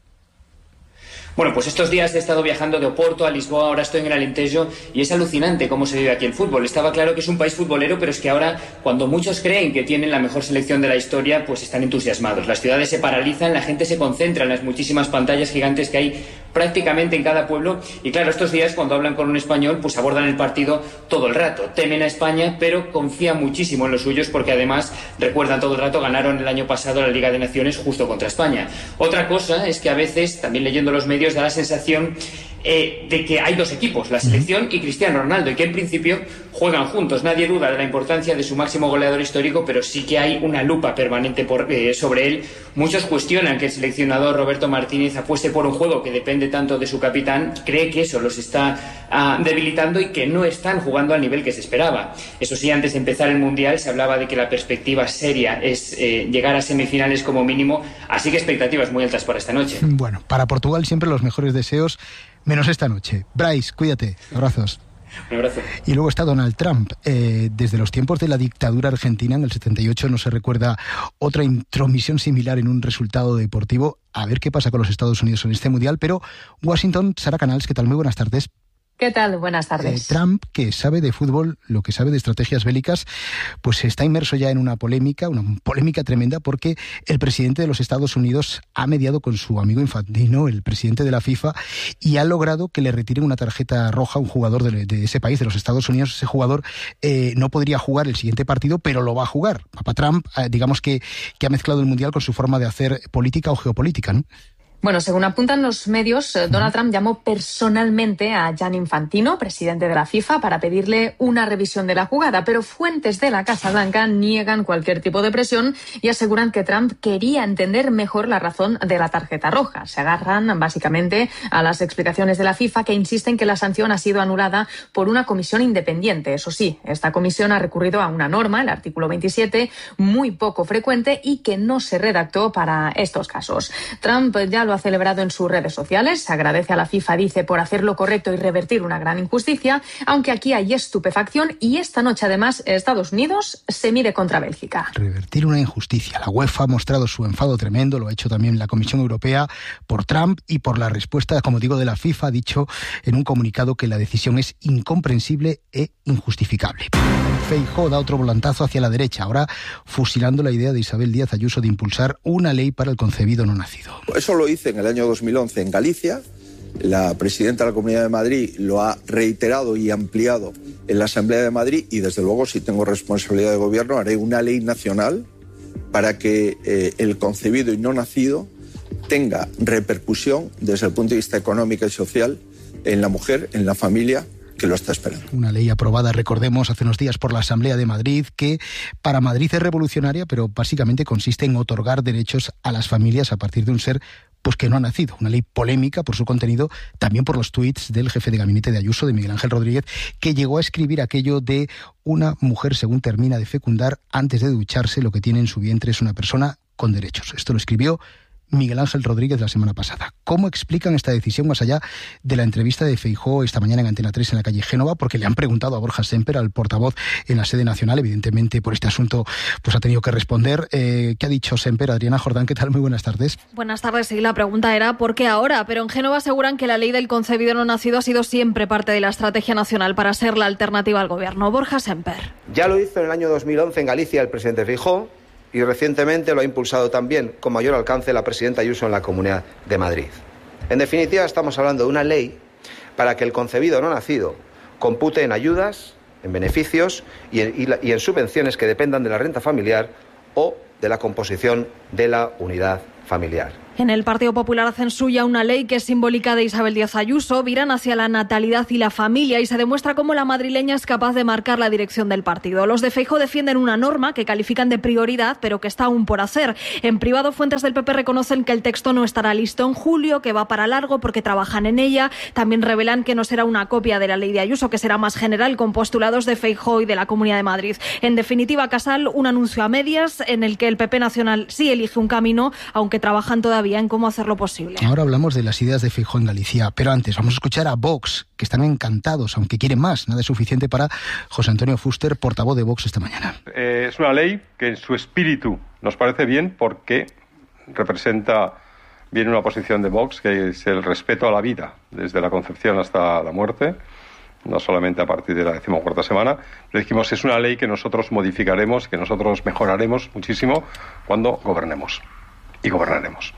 Bueno, pues estos días he estado viajando de Oporto a Lisboa, ahora estoy en el Alentejo y es alucinante cómo se vive aquí el fútbol. Estaba claro que es un país futbolero, pero es que ahora, cuando muchos creen que tienen la mejor selección de la historia, pues están entusiasmados. Las ciudades se paralizan, la gente se concentra en las muchísimas pantallas gigantes que hay prácticamente en cada pueblo y claro, estos días cuando hablan con un español, pues abordan el partido todo el rato. Temen a España, pero confían muchísimo en los suyos porque además recuerdan todo el rato, ganaron el año pasado la Liga de Naciones justo contra España. Otra cosa es que a veces, también leyendo los medios, da la sensación eh, de que hay dos equipos, la selección y Cristiano Ronaldo, y que en principio juegan juntos. Nadie duda de la importancia de su máximo goleador histórico, pero sí que hay una lupa permanente por, eh, sobre él. Muchos cuestionan que el seleccionador Roberto Martínez apueste por un juego que depende tanto de su capitán, cree que eso los está ah, debilitando y que no están jugando al nivel que se esperaba. Eso sí, antes de empezar el Mundial se hablaba de que la perspectiva seria es eh, llegar a semifinales como mínimo, así que expectativas muy altas para esta noche. Bueno, para Portugal siempre los mejores deseos, menos esta noche. Brais, cuídate, abrazos. Un abrazo. Y luego está Donald Trump. Eh, desde los tiempos de la dictadura argentina, en el setenta y ocho, no se recuerda otra intromisión similar en un resultado deportivo. A ver qué pasa con los Estados Unidos en este Mundial. Pero Washington, Sara Canals, ¿qué tal? Muy buenas tardes. ¿Qué tal? Buenas tardes. Eh, Trump, que sabe de fútbol, lo que sabe de estrategias bélicas, pues está inmerso ya en una polémica, una polémica tremenda, porque el presidente de los Estados Unidos ha mediado con su amigo Infantino, el presidente de la FIFA, y ha logrado que le retiren una tarjeta roja a un jugador de, de ese país, de los Estados Unidos. Ese jugador eh, no podría jugar el siguiente partido, pero lo va a jugar. Papá Trump, eh, digamos que, que ha mezclado el Mundial con su forma de hacer política o geopolítica, ¿no? Bueno, según apuntan los medios, Donald Trump llamó personalmente a Gianni Infantino, presidente de la FIFA, para pedirle una revisión de la jugada, pero fuentes de la Casa Blanca niegan cualquier tipo de presión y aseguran que Trump quería entender mejor la razón de la tarjeta roja. Se agarran básicamente a las explicaciones de la FIFA, que insisten que la sanción ha sido anulada por una comisión independiente. Eso sí, esta comisión ha recurrido a una norma, el artículo veintisiete, muy poco frecuente y que no se redactó para estos casos. Trump ya lo ha celebrado en sus redes sociales, agradece a la FIFA, dice, por hacer lo correcto y revertir una gran injusticia, aunque aquí hay estupefacción y esta noche además Estados Unidos se mide contra Bélgica. Revertir una injusticia. La UEFA ha mostrado su enfado tremendo, lo ha hecho también la Comisión Europea por Trump y por la respuesta, como digo, de la FIFA. Ha dicho en un comunicado que la decisión es incomprensible e injustificable. Feijóo da otro volantazo hacia la derecha, ahora fusilando la idea de Isabel Díaz Ayuso de impulsar una ley para el concebido no nacido. Eso lo hice en el año dos mil once en Galicia. La presidenta de la Comunidad de Madrid lo ha reiterado y ampliado en la Asamblea de Madrid y, desde luego, si tengo responsabilidad de gobierno, haré una ley nacional para que eh, el concebido y no nacido tenga repercusión desde el punto de vista económico y social en la mujer, en la familia, que lo está esperando. Una ley aprobada, recordemos, hace unos días por la Asamblea de Madrid, que para Madrid es revolucionaria, pero básicamente consiste en otorgar derechos a las familias a partir de un ser pues que no ha nacido. Una ley polémica por su contenido, también por los tuits del jefe de gabinete de Ayuso, de Miguel Ángel Rodríguez, que llegó a escribir aquello de una mujer, según termina de fecundar, antes de ducharse, lo que tiene en su vientre es una persona con derechos. Esto lo escribió Miguel Ángel Rodríguez la semana pasada. ¿Cómo explican esta decisión más allá de la entrevista de Feijóo esta mañana en Antena tres en la calle Génova? Porque le han preguntado a Borja Sémper, al portavoz en la sede nacional, evidentemente por este asunto pues ha tenido que responder. Eh, ¿Qué ha dicho Sémper? Adriana Jordán, ¿qué tal? Muy buenas tardes. Buenas tardes, sí, la pregunta era ¿por qué ahora? Pero en Génova aseguran que la ley del concebido no nacido ha sido siempre parte de la estrategia nacional para ser la alternativa al gobierno. Borja Sémper. Ya lo hizo en el año dos mil once en Galicia el presidente Feijóo, y recientemente lo ha impulsado también con mayor alcance la presidenta Ayuso en la Comunidad de Madrid. En definitiva, estamos hablando de una ley para que el concebido no nacido compute en ayudas, en beneficios y en, y la, y en subvenciones que dependan de la renta familiar o de la composición de la unidad familiar. En el Partido Popular hacen suya una ley que es simbólica de Isabel Díaz Ayuso, viran hacia la natalidad y la familia y se demuestra cómo la madrileña es capaz de marcar la dirección del partido. Los de Feijóo defienden una norma que califican de prioridad, pero que está aún por hacer. En privado, fuentes del P P reconocen que el texto no estará listo en julio, que va para largo porque trabajan en ella. También revelan que no será una copia de la ley de Ayuso, que será más general, con postulados de Feijóo y de la Comunidad de Madrid. En definitiva, Casal, un anuncio a medias en el que el P P nacional sí elige un camino, aunque trabajan todavía en cómo hacerlo posible. Ahora hablamos de las ideas de Feijóo en Galicia, pero antes vamos a escuchar a Vox, que están encantados, aunque quieren más. Nada es suficiente para José Antonio Fuster, portavoz de Vox esta mañana. Eh, es una ley que en su espíritu nos parece bien porque representa bien una posición de Vox, que es el respeto a la vida, desde la concepción hasta la muerte, no solamente a partir de la decimocuarta semana. Pero dijimos, es una ley que nosotros modificaremos, que nosotros mejoraremos muchísimo cuando gobernemos. Y gobernaremos.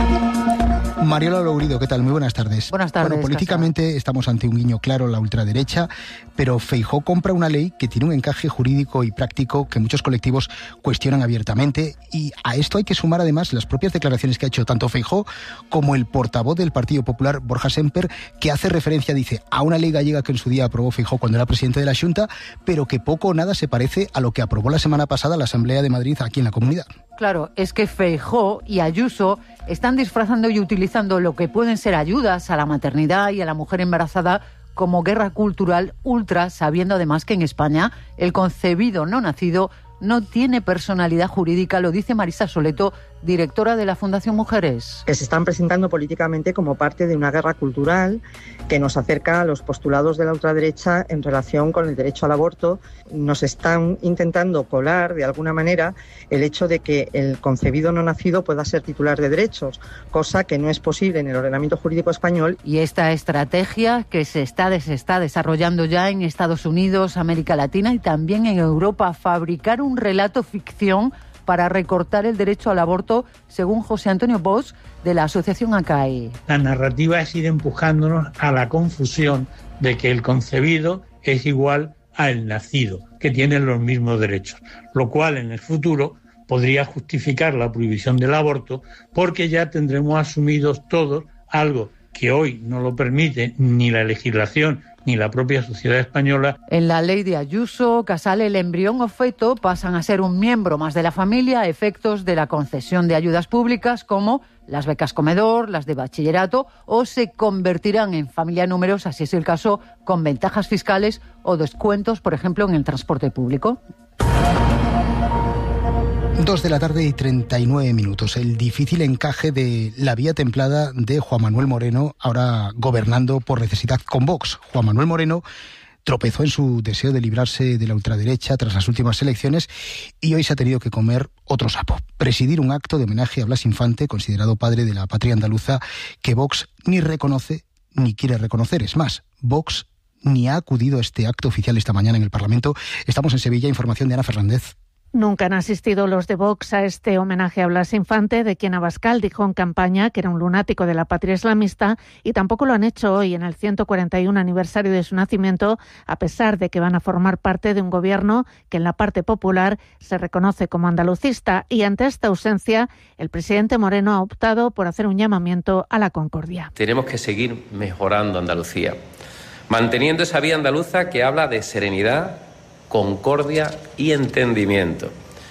Mariola Lourido, ¿qué tal? Muy buenas tardes. Buenas tardes. Bueno, políticamente Casa. Estamos ante un guiño claro a la ultraderecha, pero Feijóo compra una ley que tiene un encaje jurídico y práctico que muchos colectivos cuestionan abiertamente, y a esto hay que sumar además las propias declaraciones que ha hecho tanto Feijóo como el portavoz del Partido Popular, Borja Sémper, que hace referencia, dice, a una ley gallega que en su día aprobó Feijóo cuando era presidente de la Xunta, pero que poco o nada se parece a lo que aprobó la semana pasada la Asamblea de Madrid aquí en la Comunidad. Claro, es que Feijóo y Ayuso están disfrazando y utilizando lo que pueden ser ayudas a la maternidad y a la mujer embarazada como guerra cultural ultra, sabiendo además que en España el concebido no nacido no tiene personalidad jurídica, lo dice Marisa Soleto directora de la Fundación Mujeres. Que se están presentando políticamente como parte de una guerra cultural que nos acerca a los postulados de la ultraderecha en relación con el derecho al aborto. Nos están intentando colar, de alguna manera, el hecho de que el concebido no nacido pueda ser titular de derechos, cosa que no es posible en el ordenamiento jurídico español. Y esta estrategia que se está, se está desarrollando ya en Estados Unidos, América Latina y también en Europa, fabricar un relato ficción para recortar el derecho al aborto, según José Antonio Bosch, de la asociación A C A E. La narrativa es ir empujándonos a la confusión de que el concebido es igual al nacido, que tienen los mismos derechos, lo cual en el futuro podría justificar la prohibición del aborto, porque ya tendremos asumidos todos algo que hoy no lo permite ni la legislación ni la propia sociedad española. En la ley de Ayuso, Casal, el embrión o feto pasan a ser un miembro más de la familia a efectos de la concesión de ayudas públicas como las becas comedor, las de bachillerato, o se convertirán en familia numerosa, si es el caso, con ventajas fiscales o descuentos, por ejemplo, en el transporte público. Dos de la tarde y treinta y nueve minutos. El difícil encaje de la vía templada de Juan Manuel Moreno, ahora gobernando por necesidad con Vox. Juan Manuel Moreno tropezó en su deseo de librarse de la ultraderecha tras las últimas elecciones y hoy se ha tenido que comer otro sapo. Presidir un acto de homenaje a Blas Infante, considerado padre de la patria andaluza, que Vox ni reconoce ni quiere reconocer. Es más, Vox ni ha acudido a este acto oficial esta mañana en el Parlamento. Estamos en Sevilla. Información de Ana Fernández. Nunca han asistido los de Vox a este homenaje a Blas Infante, de quien Abascal dijo en campaña que era un lunático de la patria islamista, y tampoco lo han hecho hoy en el ciento cuarenta y uno aniversario de su nacimiento, a pesar de que van a formar parte de un gobierno que en la parte popular se reconoce como andalucista. Y ante esta ausencia, el presidente Moreno ha optado por hacer un llamamiento a la concordia. Tenemos que seguir mejorando Andalucía, manteniendo esa vía andaluza que habla de serenidad, concordia y entendimiento.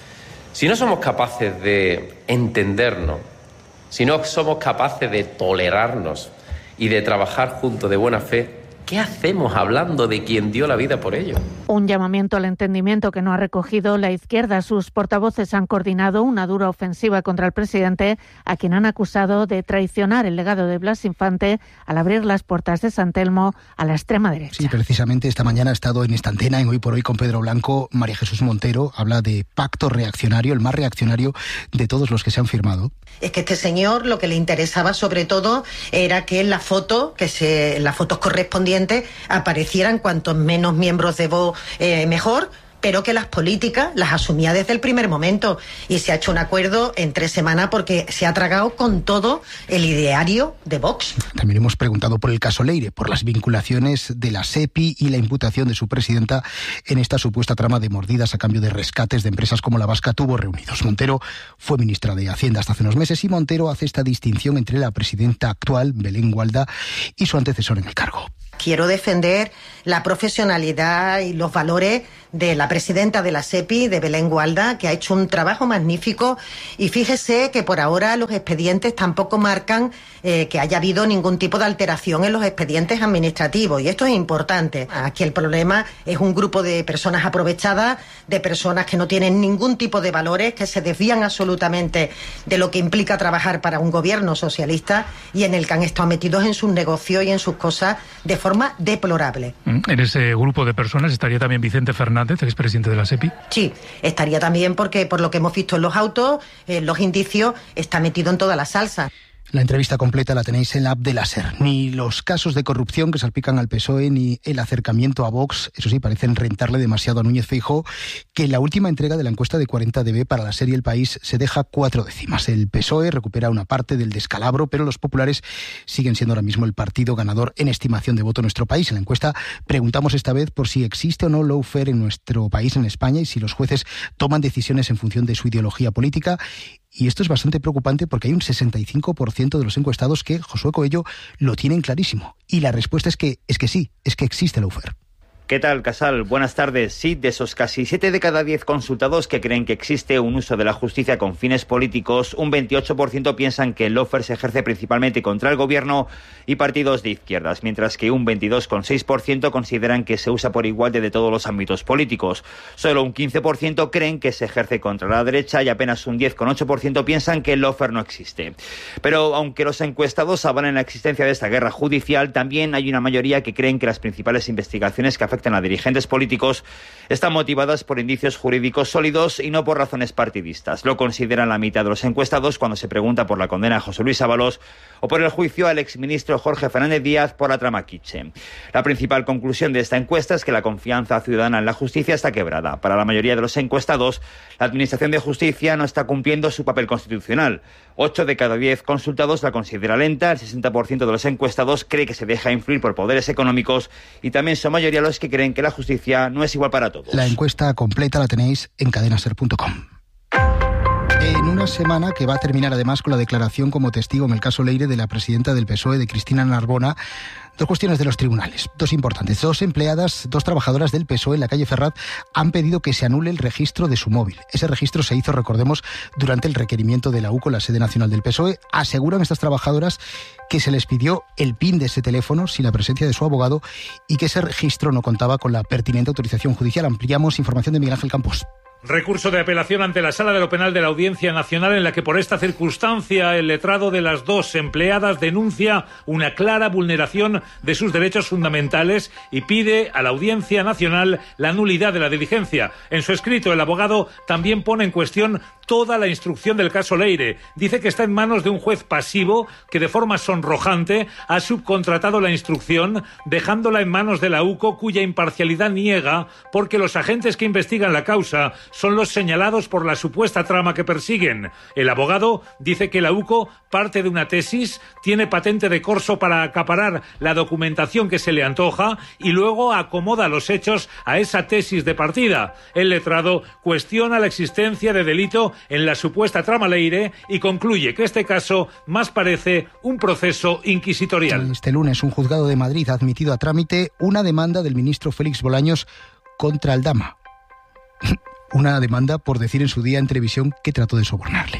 Si no somos capaces de entendernos, si no somos capaces de tolerarnos y de trabajar juntos de buena fe, ¿qué hacemos hablando de quien dio la vida por ello? Un llamamiento al entendimiento que no ha recogido la izquierda. Sus portavoces han coordinado una dura ofensiva contra el presidente, a quien han acusado de traicionar el legado de Blas Infante al abrir las puertas de San Telmo a la extrema derecha. Sí, precisamente esta mañana ha estado en esta antena, en Hoy por Hoy con Pedro Blanco. María Jesús Montero habla de pacto reaccionario, el más reaccionario de todos los que se han firmado. Es que este señor lo que le interesaba sobre todo era que en la foto, que se, en las fotos correspondientes aparecieran cuantos menos miembros de Vox eh, mejor, pero que las políticas las asumía desde el primer momento, y se ha hecho un acuerdo en tres semanas porque se ha tragado con todo el ideario de Vox. También hemos preguntado por el caso Leire, por las vinculaciones de la SEPI y la imputación de su presidenta en esta supuesta trama de mordidas a cambio de rescates de empresas como la vasca Tubos Reunidos. Montero fue ministra de Hacienda hasta hace unos meses y Montero hace esta distinción entre la presidenta actual, Belén Gualda, y su antecesor en el cargo. Quiero defender la profesionalidad y los valores de la presidenta de la SEPI, de Belén Gualda, que ha hecho un trabajo magnífico, y fíjese que por ahora los expedientes tampoco marcan eh, que haya habido ningún tipo de alteración en los expedientes administrativos, y esto es importante. Aquí el problema es un grupo de personas aprovechadas, de personas que no tienen ningún tipo de valores, que se desvían absolutamente de lo que implica trabajar para un gobierno socialista y en el que han estado metidos en sus negocios y en sus cosas de forma deplorable. En ese grupo de personas estaría también Vicente Fernández, expresidente de la SEPI. Sí, estaría también porque por lo que hemos visto en los autos, en los indicios, está metido en toda la salsa. La entrevista completa la tenéis en la app de la SER. Ni los casos de corrupción que salpican al P S O E ni el acercamiento a Vox, eso sí, parecen rentarle demasiado a Núñez Feijóo, que en la última entrega de la encuesta de cuarenta D B para la serie El País se deja cuatro décimas. El P S O E recupera una parte del descalabro, pero los populares siguen siendo ahora mismo el partido ganador en estimación de voto en nuestro país. En la encuesta preguntamos esta vez por si existe o no lawfare en nuestro país, en España, y si los jueces toman decisiones en función de su ideología política. Y esto es bastante preocupante porque hay un sesenta y cinco por ciento de los encuestados que, Josué Coello, lo tienen clarísimo. Y la respuesta es que, es que sí, es que existe lawfare. ¿Qué tal, Casal? Buenas tardes. Sí, de esos casi siete de cada diez consultados que creen que existe un uso de la justicia con fines políticos, un veintiocho por ciento piensan que el lawfare se ejerce principalmente contra el gobierno y partidos de izquierdas, mientras que un veintidós coma seis por ciento consideran que se usa por igual desde todos los ámbitos políticos. Solo un quince por ciento creen que se ejerce contra la derecha y apenas un diez coma ocho por ciento piensan que el lawfare no existe. Pero aunque los encuestados avalan la existencia de esta guerra judicial, también hay una mayoría que creen que las principales investigaciones que afectan a dirigentes políticos están motivadas por indicios jurídicos sólidos y no por razones partidistas. Lo consideran la mitad de los encuestados cuando se pregunta por la condena a José Luis Ábalos o por el juicio al exministro Jorge Fernández Díaz por la trama Kitche. La principal conclusión de esta encuesta es que la confianza ciudadana en la justicia está quebrada. Para la mayoría de los encuestados, la Administración de Justicia no está cumpliendo su papel constitucional. Ocho de cada diez consultados la considera lenta, el sesenta por ciento de los encuestados cree que se deja influir por poderes económicos y también son mayoría los que creen que la justicia no es igual para todos. La encuesta completa la tenéis en cadenaser punto com. En una semana que va a terminar además con la declaración como testigo en el caso Leire de la presidenta del P S O E, de Cristina Narbona, dos cuestiones de los tribunales, dos importantes. Dos empleadas, dos trabajadoras del P S O E en la calle Ferraz han pedido que se anule el registro de su móvil. Ese registro se hizo, recordemos, durante el requerimiento de la U C O, la sede nacional del P S O E. Aseguran estas trabajadoras que se les pidió el PIN de ese teléfono sin la presencia de su abogado y que ese registro no contaba con la pertinente autorización judicial. Ampliamos información de Miguel Ángel Campos. Recurso de apelación ante la Sala de lo Penal de la Audiencia Nacional, en la que por esta circunstancia el letrado de las dos empleadas denuncia una clara vulneración de sus derechos fundamentales y pide a la Audiencia Nacional la nulidad de la diligencia. En su escrito, el abogado también pone en cuestión toda la instrucción del caso Leire. Dice que está en manos de un juez pasivo que de forma sonrojante ha subcontratado la instrucción, dejándola en manos de la U C O, cuya imparcialidad niega porque los agentes que investigan la causa son los señalados por la supuesta trama que persiguen. El abogado dice que la U C O parte de una tesis, tiene patente de corso para acaparar la documentación que se le antoja y luego acomoda los hechos a esa tesis de partida. El letrado cuestiona la existencia de delito en la supuesta trama Leire y concluye que este caso más parece un proceso inquisitorial. Este lunes un juzgado de Madrid ha admitido a trámite una demanda del ministro Félix Bolaños contra Aldama. Una demanda por decir en su día en televisión que trató de sobornarle.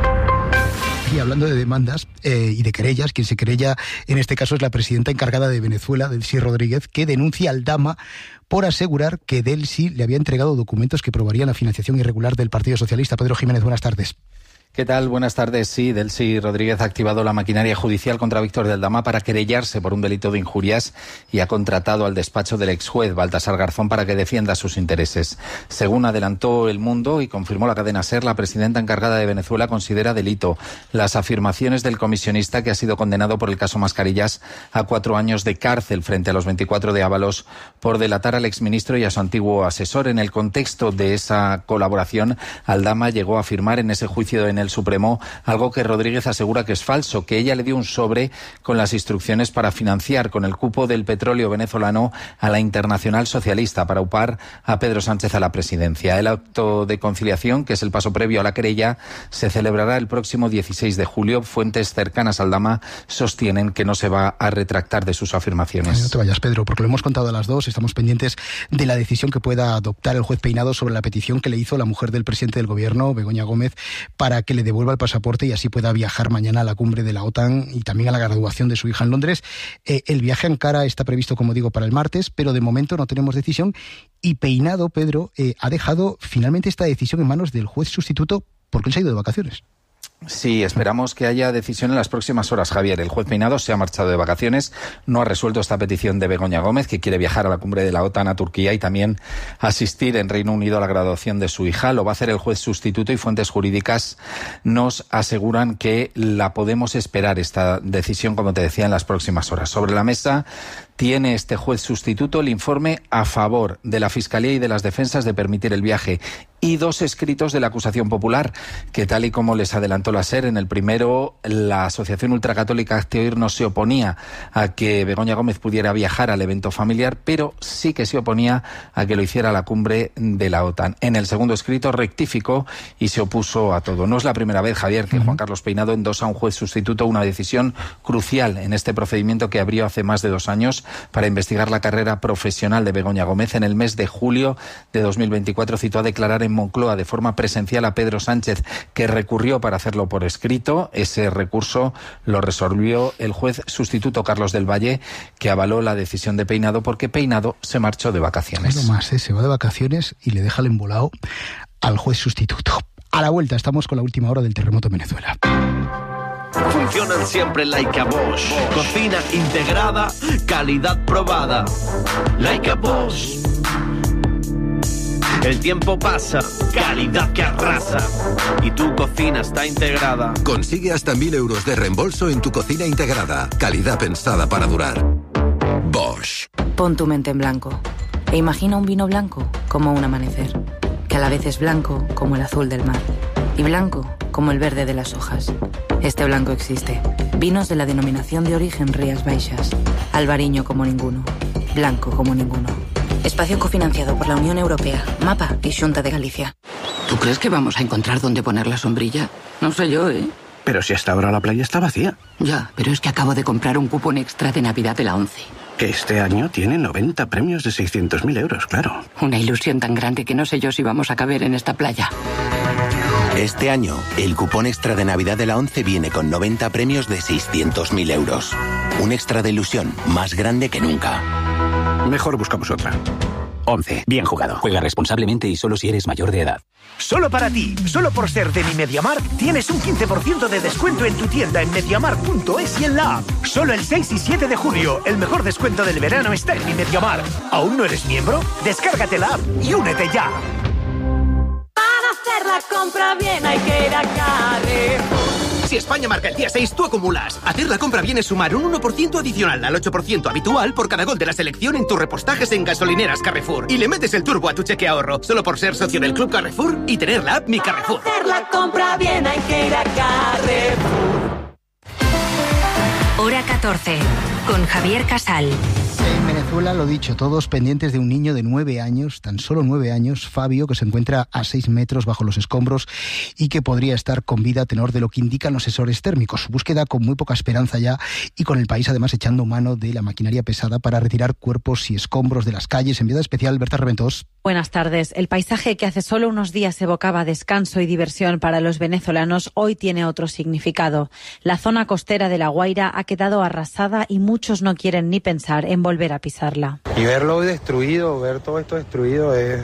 Y hablando de demandas eh, y de querellas, quien se querella en este caso es la presidenta encargada de Venezuela, Delcy Rodríguez, que denuncia a Aldama por asegurar que Delcy le había entregado documentos que probarían la financiación irregular del Partido Socialista. Pedro Jiménez, buenas tardes. ¿Qué tal? Buenas tardes. Sí, Delcy Rodríguez ha activado la maquinaria judicial contra Víctor de Aldama para querellarse por un delito de injurias y ha contratado al despacho del exjuez Baltasar Garzón para que defienda sus intereses. Según adelantó El Mundo y confirmó la cadena SER, la presidenta encargada de Venezuela considera delito las afirmaciones del comisionista que ha sido condenado por el caso Mascarillas a cuatro años de cárcel frente a los veinticuatro de Ábalos por delatar al exministro y a su antiguo asesor. En el contexto de esa colaboración, Aldama llegó a afirmar en ese juicio en el Supremo algo que Rodríguez asegura que es falso, que ella le dio un sobre con las instrucciones para financiar con el cupo del petróleo venezolano a la Internacional Socialista para upar a Pedro Sánchez a la presidencia. El acto de conciliación, que es el paso previo a la querella, se celebrará el próximo dieciséis de julio. Fuentes cercanas al Aldama sostienen que no se va a retractar de sus afirmaciones. No te vayas, Pedro, porque lo hemos contado a las dos. Estamos pendientes de la decisión que pueda adoptar el juez Peinado sobre la petición que le hizo la mujer del presidente del gobierno, Begoña Gómez, para que le devuelva el pasaporte y así pueda viajar mañana a la cumbre de la OTAN y también a la graduación de su hija en Londres. Eh, el viaje a Ankara está previsto, como digo, para el martes, pero de momento no tenemos decisión y Peinado, Pedro, eh, ha dejado finalmente esta decisión en manos del juez sustituto porque él se ha ido de vacaciones. Sí, esperamos que haya decisión en las próximas horas, Javier. El juez Peinado se ha marchado de vacaciones, no ha resuelto esta petición de Begoña Gómez, que quiere viajar a la cumbre de la OTAN a Turquía y también asistir en Reino Unido a la graduación de su hija. Lo va a hacer el juez sustituto y fuentes jurídicas nos aseguran que la podemos esperar, esta decisión, como te decía, en las próximas horas. Sobre la mesa tiene este juez sustituto el informe a favor de la Fiscalía y de las defensas de permitir el viaje y dos escritos de la acusación popular, que tal y como les adelantó la SER, en el primero la Asociación Ultracatólica Acteoir no se oponía a que Begoña Gómez pudiera viajar al evento familiar, pero sí que se oponía a que lo hiciera a la cumbre de la OTAN. En el segundo escrito rectificó y se opuso a todo. No es la primera vez, Javier, que Juan Carlos Peinado endosa a un juez sustituto una decisión crucial en este procedimiento que abrió hace más de dos años. para investigar la carrera profesional de Begoña Gómez. En el mes de julio de dos mil veinticuatro citó a declarar en Moncloa de forma presencial a Pedro Sánchez, que recurrió para hacerlo por escrito. Ese recurso lo resolvió el juez sustituto Carlos del Valle, que avaló la decisión de Peinado porque Peinado se marchó de vacaciones. No más, ¿eh? Se va de vacaciones y le deja el embolado al juez sustituto. A la vuelta estamos con la última hora del terremoto en Venezuela. Funcionan siempre like a Bosch. Cocina integrada, calidad probada. Like a Bosch. El tiempo pasa, calidad que arrasa. Y tu cocina está integrada. Consigue hasta mil euros de reembolso en tu cocina integrada. Calidad pensada para durar. Bosch. Pon tu mente en blanco e imagina un vino blanco como un amanecer, que a la vez es blanco como el azul del mar y blanco como el verde de las hojas. Este blanco existe. Vinos de la denominación de origen Rías Baixas. Albariño como ninguno. Blanco como ninguno. Espacio cofinanciado por la Unión Europea, MAPA y Xunta de Galicia. ¿Tú crees que vamos a encontrar dónde poner la sombrilla? No sé yo, ¿eh? Pero si hasta ahora la playa está vacía. Ya, pero es que acabo de comprar un cupón extra de Navidad de la ONCE. Que este año tiene noventa premios de seiscientos mil euros, claro. Una ilusión tan grande que no sé yo si vamos a caber en esta playa. Este año, el cupón extra de Navidad de la ONCE viene con noventa premios de seiscientos mil euros. Un extra de ilusión más grande que nunca. Mejor buscamos otra. ONCE. Bien jugado. Juega responsablemente y solo si eres mayor de edad. Solo para ti, solo por ser de mi MediaMarkt, tienes un quince por ciento de descuento en tu tienda en mediamarkt punto es y en la app. Solo el seis y siete de julio, el mejor descuento del verano está en mi MediaMarkt. ¿Aún no eres miembro? Descárgate la app y únete ya. Para hacer la compra bien hay que ir a Carrefour. Si España marca el día seis, tú acumulas. Hacer la compra bien es sumar un uno por ciento adicional al ocho por ciento habitual por cada gol de la selección en tus repostajes en gasolineras Carrefour. Y le metes el turbo a tu cheque ahorro, solo por ser socio del Club Carrefour y tener la app Mi Carrefour. Para hacer la compra bien hay que ir a Carrefour. Hora catorce, con Javier Casal. En Venezuela, lo dicho, todos pendientes de un niño de nueve años, tan solo nueve años, Fabio, que se encuentra a seis metros bajo los escombros y que podría estar con vida a tenor de lo que indican los sensores térmicos. Búsqueda con muy poca esperanza ya y con el país además echando mano de la maquinaria pesada para retirar cuerpos y escombros de las calles. Enviada especial, Berta Reventós. Buenas tardes. El paisaje que hace solo unos días evocaba descanso y diversión para los venezolanos hoy tiene otro significado. La zona costera de La Guaira ha quedado arrasada y muchos no quieren ni pensar en volver a pisarla. Y verlo hoy destruido, ver todo esto destruido es,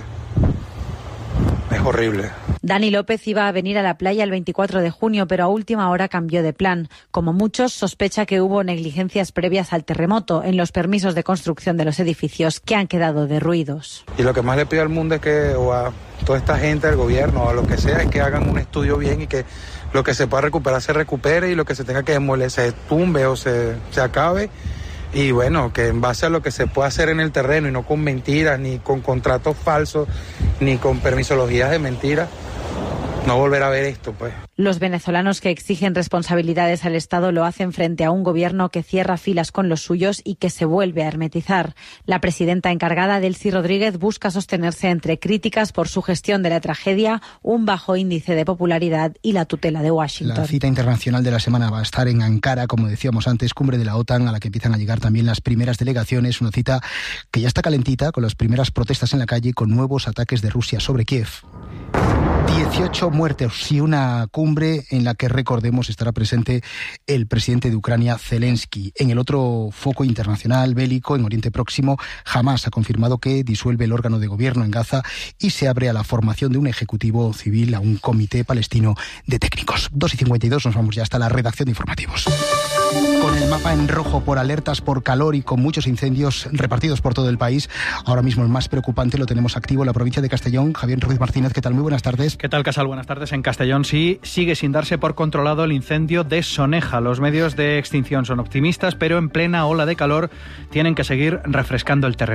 es horrible. Dani López iba a venir a la playa el veinticuatro de junio, pero a última hora cambió de plan. Como muchos, sospecha que hubo negligencias previas al terremoto en los permisos de construcción de los edificios que han quedado derruidos. Y lo que más le pido al mundo es que, o a toda esta gente, al gobierno, o a lo que sea, es que hagan un estudio bien y que lo que se pueda recuperar se recupere y lo que se tenga que demoler se tumbe o se, se acabe. Y bueno, que en base a lo que se puede hacer en el terreno y no con mentiras, ni con contratos falsos, ni con permisologías de mentiras, no volver a ver esto, pues. Los venezolanos que exigen responsabilidades al Estado lo hacen frente a un gobierno que cierra filas con los suyos y que se vuelve a hermetizar. La presidenta encargada, Delcy Rodríguez, busca sostenerse entre críticas por su gestión de la tragedia, un bajo índice de popularidad y la tutela de Washington. La cita internacional de la semana va a estar en Ankara, como decíamos antes, cumbre de la OTAN, a la que empiezan a llegar también las primeras delegaciones. Una cita que ya está calentita, con las primeras protestas en la calle, con nuevos ataques de Rusia sobre Kiev. dieciocho muertos y una cumbre en la que, recordemos, estará presente el presidente de Ucrania, Zelensky. En el otro foco internacional bélico, en Oriente Próximo, Hamás ha confirmado que disuelve el órgano de gobierno en Gaza y se abre a la formación de un ejecutivo civil, a un comité palestino de técnicos. dos y cincuenta y dos, nos vamos ya hasta la redacción de informativos. Con el mapa en rojo por alertas por calor y con muchos incendios repartidos por todo el país, ahora mismo el más preocupante lo tenemos activo en la provincia de Castellón. Javier Ruiz Martínez, ¿qué tal? Muy buenas tardes. ¿Qué tal, Casal? Buenas tardes. En Castellón sí sigue sin darse por controlado el incendio de Soneja. Los medios de extinción son optimistas, pero en plena ola de calor tienen que seguir refrescando el terreno.